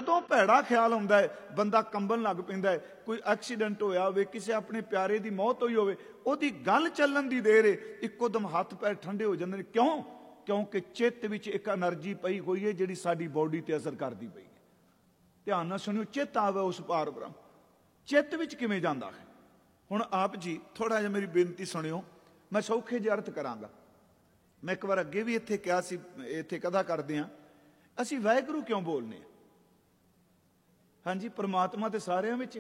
जदों भैड़ा ख्याल आउंदा है बंदा कंबन लग पैंदा है, कोई एक्सीडेंट होया होवे, किसी अपने प्यारे की मौत हुई होवे, ओहदी गल चलन दी देर है इक्को दम हाथ पैर ठंडे हो जांदे ने। क्यों? क्योंकि चित्त विच एक एनर्जी पई हुई है जिहड़ी साडी बॉडी ते असर करदी पई है। ध्यान नाल सुनियो, चित्त आवे उस पार ब्रह्म, चित्त विच किवें जांदा है। हुण आप जी थोड़ा जिहा मेरी बेनती सुनियो, मैं सौखे जिहे अर्थ करांगा। मैं एक बार अगे भी इत्थे कहा सी, इत्थे कथा करदे हां, असीं वाहिगुरू क्यों बोलने? हाँ जी, परमात्मा तो सारिਆਂ ਵਿੱਚ,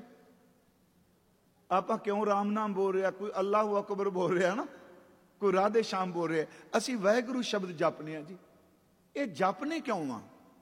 ਆਪਾਂ क्यों राम नाम बोल रहे, कोई अल्लाह अकबर बोल रहा ना, कोई राधे श्याम बोल रहा, असीं वाहिगुरू शब्द जपने जी। ये जपने क्यों आ?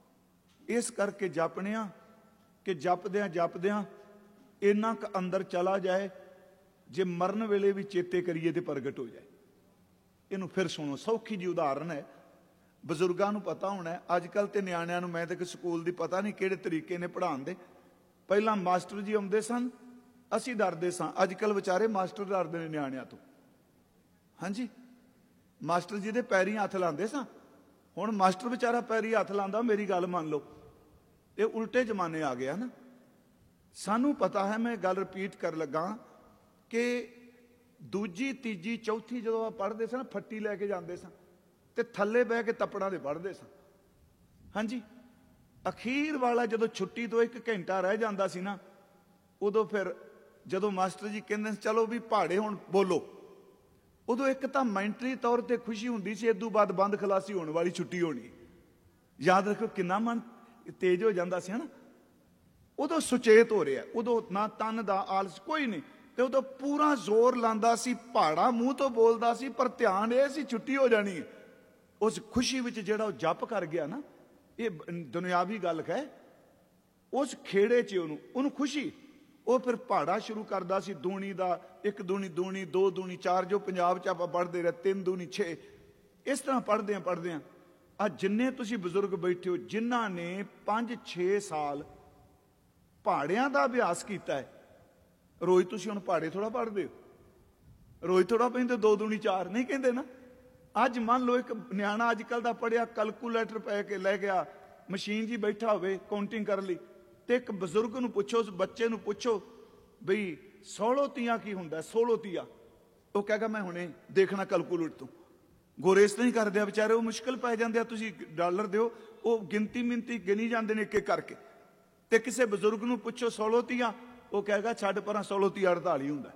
इस करके जपने कि जपद्या जपद्या इन्ना क अंदर चला जाए, जे मरन वेले भी चेते करिए तो प्रगट हो जाए। इनू फिर सुनो, सौखी जी उदाहरण है, बजुर्गों को पता होना है। अजकल तो नियाणिਆਂ ਨੂੰ मैं तो स्कूल की पता नहीं किहड़े तरीके ने पढ़ाउण दे। पहला मास्टर जी आउंदे सन, असीं डरदे सां, अजकल विचारे मास्टर डरदे ने नियाणिਆਂ ਤੋਂ। हाँ जी, मास्टर जी दे पैरीं हथ लांदे सां, हुण मास्टर बेचारा पैरीं हथ लांदा, मेरी गल मान लो, ये उल्टे जमाने आ गया ना। सानू पता है, मैं गल रिपीट कर लगा कि दूजी तीजी चौथी जदों पढ़दे सन, फट्टी लैके जांदे सन ते थल्ले बह के तपड़ा दे पढ़दे सन। हाँ जी, अखीर वाला जदों छुट्टी तो 1 घंटा रह जांदा सी ना, उदों फिर जदों मास्टर जी कहंदे चलो भी पहाड़े हुण बोलो, उदों एक तां मैंटली तौर ते खुशी हुंदी सी, इदों बाद बंद खलासी होने वाली छुट्टी होनी। याद रखो किन्ना मन तेज हो जांदा सी ना। उदों सुचेत हो रहा, उदों ना तन दा आलस कोई नहीं, ते उदों पूरा जोर लांदा सी, पहाड़ा मूँह तो बोलदा सी, पर ध्यान ये सी छुट्टी हो जानी है। उस खुशी विच जिहड़ा जप कर गया ना, ये दुनियावी गल है, उस खेड़े च उन्होंने खुशी, वो फिर पहाड़ा शुरू करता सी, दूनी का 1 दूनी दूनी 2 दूनी 4, जो पंजाब च आप पढ़ते रहे 3 दूनी 6, इस तरह पढ़दे पढ़दे आ जिन्ने तुसीं बजुर्ग बैठे हो, जिन्हां ने 5-6 साल पहाड़ियां का अभ्यास किया है, रोज तुसीं हुण पहाड़े थोड़ा पढ़दे हो, रोज थोड़ा पैंदे 2 दूनी 4 नहीं कहते ना। अज मान लो एक न्याणा अजकल का पढ़िया कैलकूलेटर पै के लै गया, मशीन जी बैठा होवे काउंटिंग कर ली, तो एक बजुर्ग नूं पुछो, उस बच्चे नूं पुछो बई 16 तीया की हुंदा, 16 तीया, वो कहेगा मैं हुणे देखना कैलकूलेटर तो। गोरे इस तरह ही करदे बेचारे, वो मुश्किल पै जांदे, तुसीं डॉलर दिओ, वो गिनती मिनती गिनी जांदे ने एक एक करके। ते किसी बजुर्ग नूं पुछो 16 तीया, वो कहेगा छड्ड परां 16 तीया 48 हुंदा।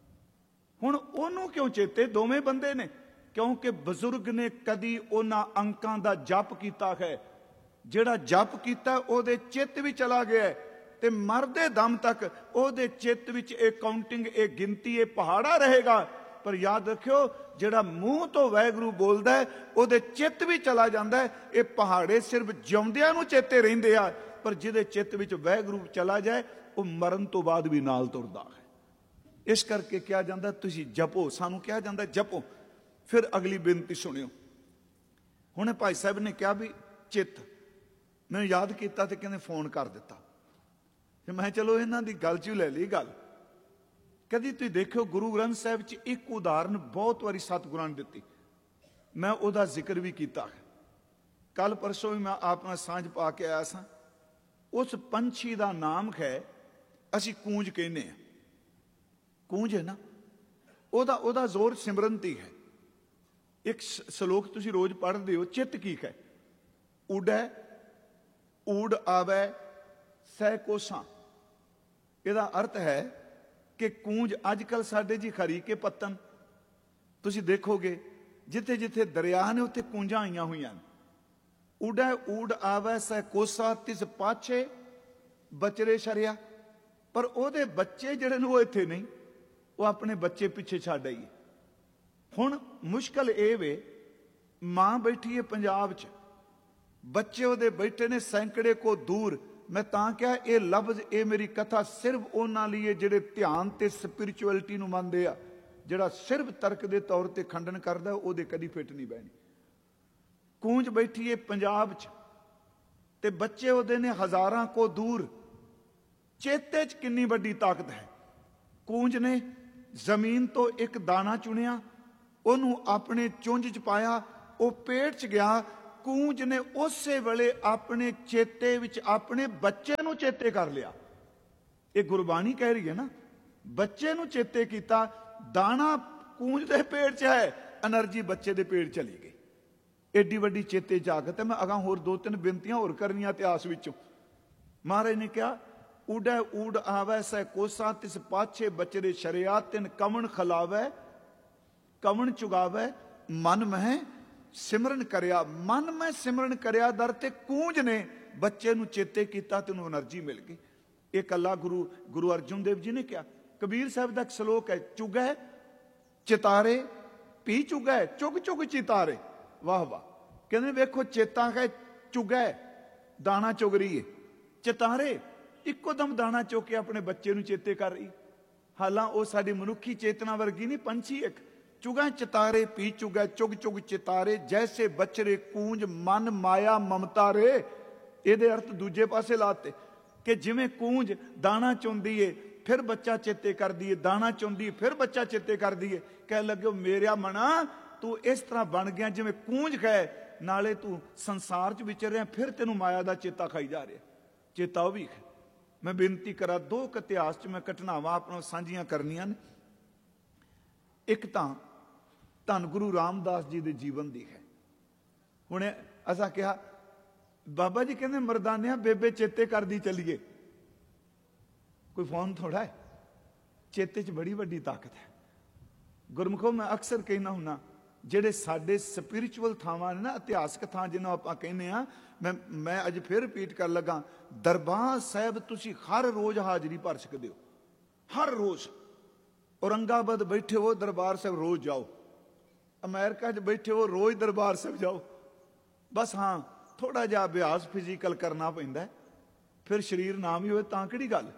हुण ओनूं क्यों चेते? दोवें बंदे ने, क्योंकि बजुर्ग ने कदी उन्हां अंकां दा जप कीता है, जिहड़ा जप कीता ओहदे चित्त भी चला गया है, ते मरदे दम तक ओहदे चित्त विच ये काउंटिंग, ये गिनती, ये पहाड़ा रहेगा। पर याद रखियो, जिहड़ा मूँह तो वाहिगुरू बोलदा है ओहदे चित्त भी चला जांदा है। ये पहाड़े सिर्फ जिउंदियां नूं चेते रहिंदे आ, पर जिहदे चित्त विच वाहिगुरू चला जाए वो मरण तो बाद भी नाल तुरदा है। इस करके कहा जांदा तुसीं जपो, सानूं कहा जांदा जपो। फिर अगली बेनती सुनियो, हुणे भाई साहब ने कहा भी चित्त, मैंने याद किया तो कहते फोन कर दिता, मैं चलो इन्हां दी गल च लै ली गल। कदी तुसीं देखो गुरु ग्रंथ साहिब च एक उदाहरण बहुत बारी सतगुरां ने दित्ती, मैं उहदा जिक्र भी किया है। कल परसों भी मैं आप नाल सांझ पा के आया सां। उस पंछी का नाम है, असीं कूंज कहने आ, कूंज है ना, ओहदा जोर सिमरनती है। एक श्लोक तुसीं रोज पढ़दे हो, चित्त की है, उड़ै ऊड़ आवै सै कोसां। इहदा अर्थ है कि कूंज, अजकल साडे जी खरी के पत्तन, तुसीं देखोगे जिथे जिथे दरिया ने उत्थे कूंजां आईयां होईयां ने। उड़ै ऊड़ आवै सै कोसा, तिस पाछे बचरे शरिया। पर ओहदे बच्चे जिहड़े ने वो इत्थे नहीं, वो अपने बच्चे पिछे छड्ड आईए। हुण मुश्किल ये वे, मां बैठी है पंजाब च, बच्चे ओहदे बैठे ने सैकड़े को दूर। मैं तां कहा ये लफ्ज, ये मेरी कथा सिर्फ उन्हां लई है जिहड़े ध्यान ते स्पिरिचुअलिटी नूं मनदे आ। जिहड़ा सिर्फ तर्क दे तौर ते खंडन करदा ओहदे कदी फिट नहीं बहनी। कूंज बैठी है पंजाब च, ते बच्चे ओहदे ने हज़ारां को दूर। चेते च कितनी वड्डी ताकत है। कूंज ने जमीन तो एक दाना चुनिया, ਉਹਨੂੰ ਆਪਣੇ ਚੁੰਝ ਚ ਪਾਇਆ, ਉਹ ਪੇਟ ਚ ਗਿਆ, ਕੂੰਜ ਨੇ ਉਸੇ ਵੇਲੇ ਆਪਣੇ ਚੇਤੇ ਵਿੱਚ ਆਪਣੇ ਬੱਚੇ ਨੂੰ ਚੇਤੇ ਕਰ ਲਿਆ। ਇਹ ਗੁਰਬਾਣੀ ਕਹਿ ਰਹੀ ਹੈ ਨਾ, ਬੱਚੇ ਨੂੰ ਚੇਤੇ ਕੀਤਾ। ਦਾਣਾ ਕੂੰਜ ਦੇ ਪੇਟ 'ਚ ਹੈ, એનર્ਜੀ ਬੱਚੇ ਦੇ ਪੇਟ ਚਲੀ ਗਈ। ਏਡੀ ਵੱਡੀ ਚੇਤੇ ਜਾਗਤ ਹੈ। ਮੈਂ ਅਗਾਂਹ ਹੋਰ 2-3 ਬੇਨਤੀਆਂ ਹੋਰ ਕਰਨੀਆਂ ਇਤਿਹਾਸ ਵਿੱਚੋਂ। ਮਹਾਰਾਜ ਨੇ ਕਿਹਾ, ਉਡੈ ਊੜ ਆਵੈ ਸੈ ਕੋਸਾ, ਤਿਸ ਪਾਛੇ ਬਚਰੇ ਸ਼ਰਿਆ, ਤਿਨ ਕਵਣ ਖਲਾਵੈ ਕਵਣ ਚੁਗਾਵੈ, ਮਨ ਮਹਿ ਸਿਮਰਨ ਕਰਿਆ। ਮਨ ਮੈਂ ਸਿਮਰਨ ਕਰਿਆ ਦਰ ਤੇ ਕੂੰਜ ਨੇ ਬੱਚੇ ਨੂੰ ਚੇਤੇ ਕੀਤਾ ਤੇ ਉਹਨੂੰ એનર્ਜੀ ਮਿਲ ਗਈ। ਇਹ ਕੱਲਾ ਗੁਰੂ ਅਰਜਨ ਦੇਵ ਜੀ ਨੇ ਕਿਹਾ। ਕਬੀਰ ਸਾਹਿਬ ਦਾ ਇੱਕ ਸ਼ਲੋਕ ਹੈ, ਚੁਗੈ ਚਿਤਾਰੇ ਪੀ ਚੁਗੈ ਚੁਗ ਚੁਗ ਚਿਤਾਰੇ। ਵਾਹ ਵਾਹ। ਕਹਿੰਦੇ ਵੇਖੋ ਚੇਤਾ ਹੈ, ਚੁਗੈ ਦਾਣਾ ਚੁਗ ਰਹੀ ਹੈ, ਚਿਤਾਰੇ ਇੱਕੋ ਦਮ ਦਾਣਾ ਚੁੱਕ ਕੇ ਆਪਣੇ ਬੱਚੇ ਨੂੰ ਚੇਤੇ ਕਰ ਰਹੀ। ਹਾਲਾਂ ਉਹ ਸਾਡੀ ਮਨੁੱਖੀ ਚੇਤਨਾ ਵਰਗੀ ਨਹੀਂ, ਪੰਛੀ ਇੱਕ। ਚੁਗੈ ਚਿਤਾਰੇ ਪੀ ਚੁਗੈ ਚੁਗ ਚੁਗ ਚਿਤਾਰੇ, ਜੈਸੇ ਬਚਰੇ ਕੂੰਜ ਮਨ ਮਾਇਆ ਮਮਤਾ ਰੇ। ਇਹਦੇ ਅਰਥ ਦੂਜੇ ਪਾਸੇ ਲਾਤੇ ਕਿ ਜਿਵੇਂ ਕੂੰਜ ਦਾਣਾ ਚੁੰਦੀ ਏ ਫਿਰ ਬੱਚਾ ਚੇਤੇ ਕਰਦੀ ਏ, ਦਾਣਾ ਚੁੰਦੀ ਫਿਰ ਬੱਚਾ ਚੇਤੇ ਕਰਦੀ ਏ। ਕਹਿ ਲੱਗੇ ਮੇਰਿਆ ਮਨਾ, ਤੂੰ ਇਸ ਤਰ੍ਹਾਂ ਬਣ ਗਿਆ ਜਿਵੇਂ ਕੂੰਜ ਹੈ, ਨਾਲੇ ਤੂੰ ਸੰਸਾਰ 'ਚ ਵਿਚਰ ਰਿਹਾ, ਫਿਰ ਤੈਨੂੰ ਮਾਇਆ ਦਾ ਚੇਤਾ ਖਾਈ ਜਾ ਰਿਹਾ। ਚੇਤਾ ਉਹ ਵੀ ਹੈ। ਮੈਂ ਬੇਨਤੀ ਕਰਾਂ, 2 ਇਤਿਹਾਸ 'ਚ ਮੈਂ ਘਟਨਾਵਾਂ ਆਪਣਾ ਸਾਂਝੀਆਂ ਕਰਨੀਆਂ ਨੇ। ਇੱਕ ਤਾਂ ਧੰਨ ਗੁਰੂ ਰਾਮਦਾਸ ਜੀ ਦੇ ਜੀਵਨ ਦੀ ਹੈ। ਹੁਣ ਅਸਾਂ ਕਿਹਾ ਬਾਬਾ ਜੀ ਕਹਿੰਦੇ ਮਰਦਾਨਿਆਂ ਬੇਬੇ ਚੇਤੇ ਕਰਦੀ ਚੱਲੀਏ, ਕੋਈ ਫੋਨ ਥੋੜਾ ਹੈ। ਚੇਤੇ 'ਚ ਬੜੀ ਵੱਡੀ ਤਾਕਤ ਹੈ। ਗੁਰਮੁਖੋ ਮੈਂ ਅਕਸਰ ਕਹਿਣਾ ਹੁੰਨਾ, ਜਿਹੜੇ ਸਾਡੇ ਸਪਿਰਿਚੁਅਲ ਥਾਵਾਂ ਨੇ ਨਾ, ਇਤਿਹਾਸਕ ਥਾਂ ਜਿਹਨੂੰ ਆਪਾਂ ਕਹਿੰਦੇ ਆ, ਮੈਂ ਅੱਜ ਫਿਰ ਰਿਪੀਟ ਕਰਨ ਲੱਗਾ, ਦਰਬਾਰ ਸਾਹਿਬ ਤੁਸੀਂ ਹਰ ਰੋਜ਼ ਹਾਜ਼ਰੀ ਭਰ ਸਕਦੇ ਹੋ, ਹਰ ਰੋਜ਼। ਔਰੰਗਾਬਾਦ ਬੈਠੇ ਹੋ ਦਰਬਾਰ ਸਾਹਿਬ ਰੋਜ਼ ਜਾਓ, ਅਮਰੀਕਾ 'ਚ ਬੈਠੇ ਹੋ ਰੋਜ਼ ਦਰਬਾਰ ਸਾਹਿਬ ਜਾਓ। ਬਸ ਹਾਂ, ਥੋੜਾ ਜਿਹਾ ਅਭਿਆਸ ਫਿਜ਼ੀਕਲ ਕਰਨਾ ਪੈਂਦਾ, ਫਿਰ ਸਰੀਰ ਨਾ ਵੀ ਹੋਵੇ ਤਾਂ ਕਿਹੜੀ ਗੱਲ।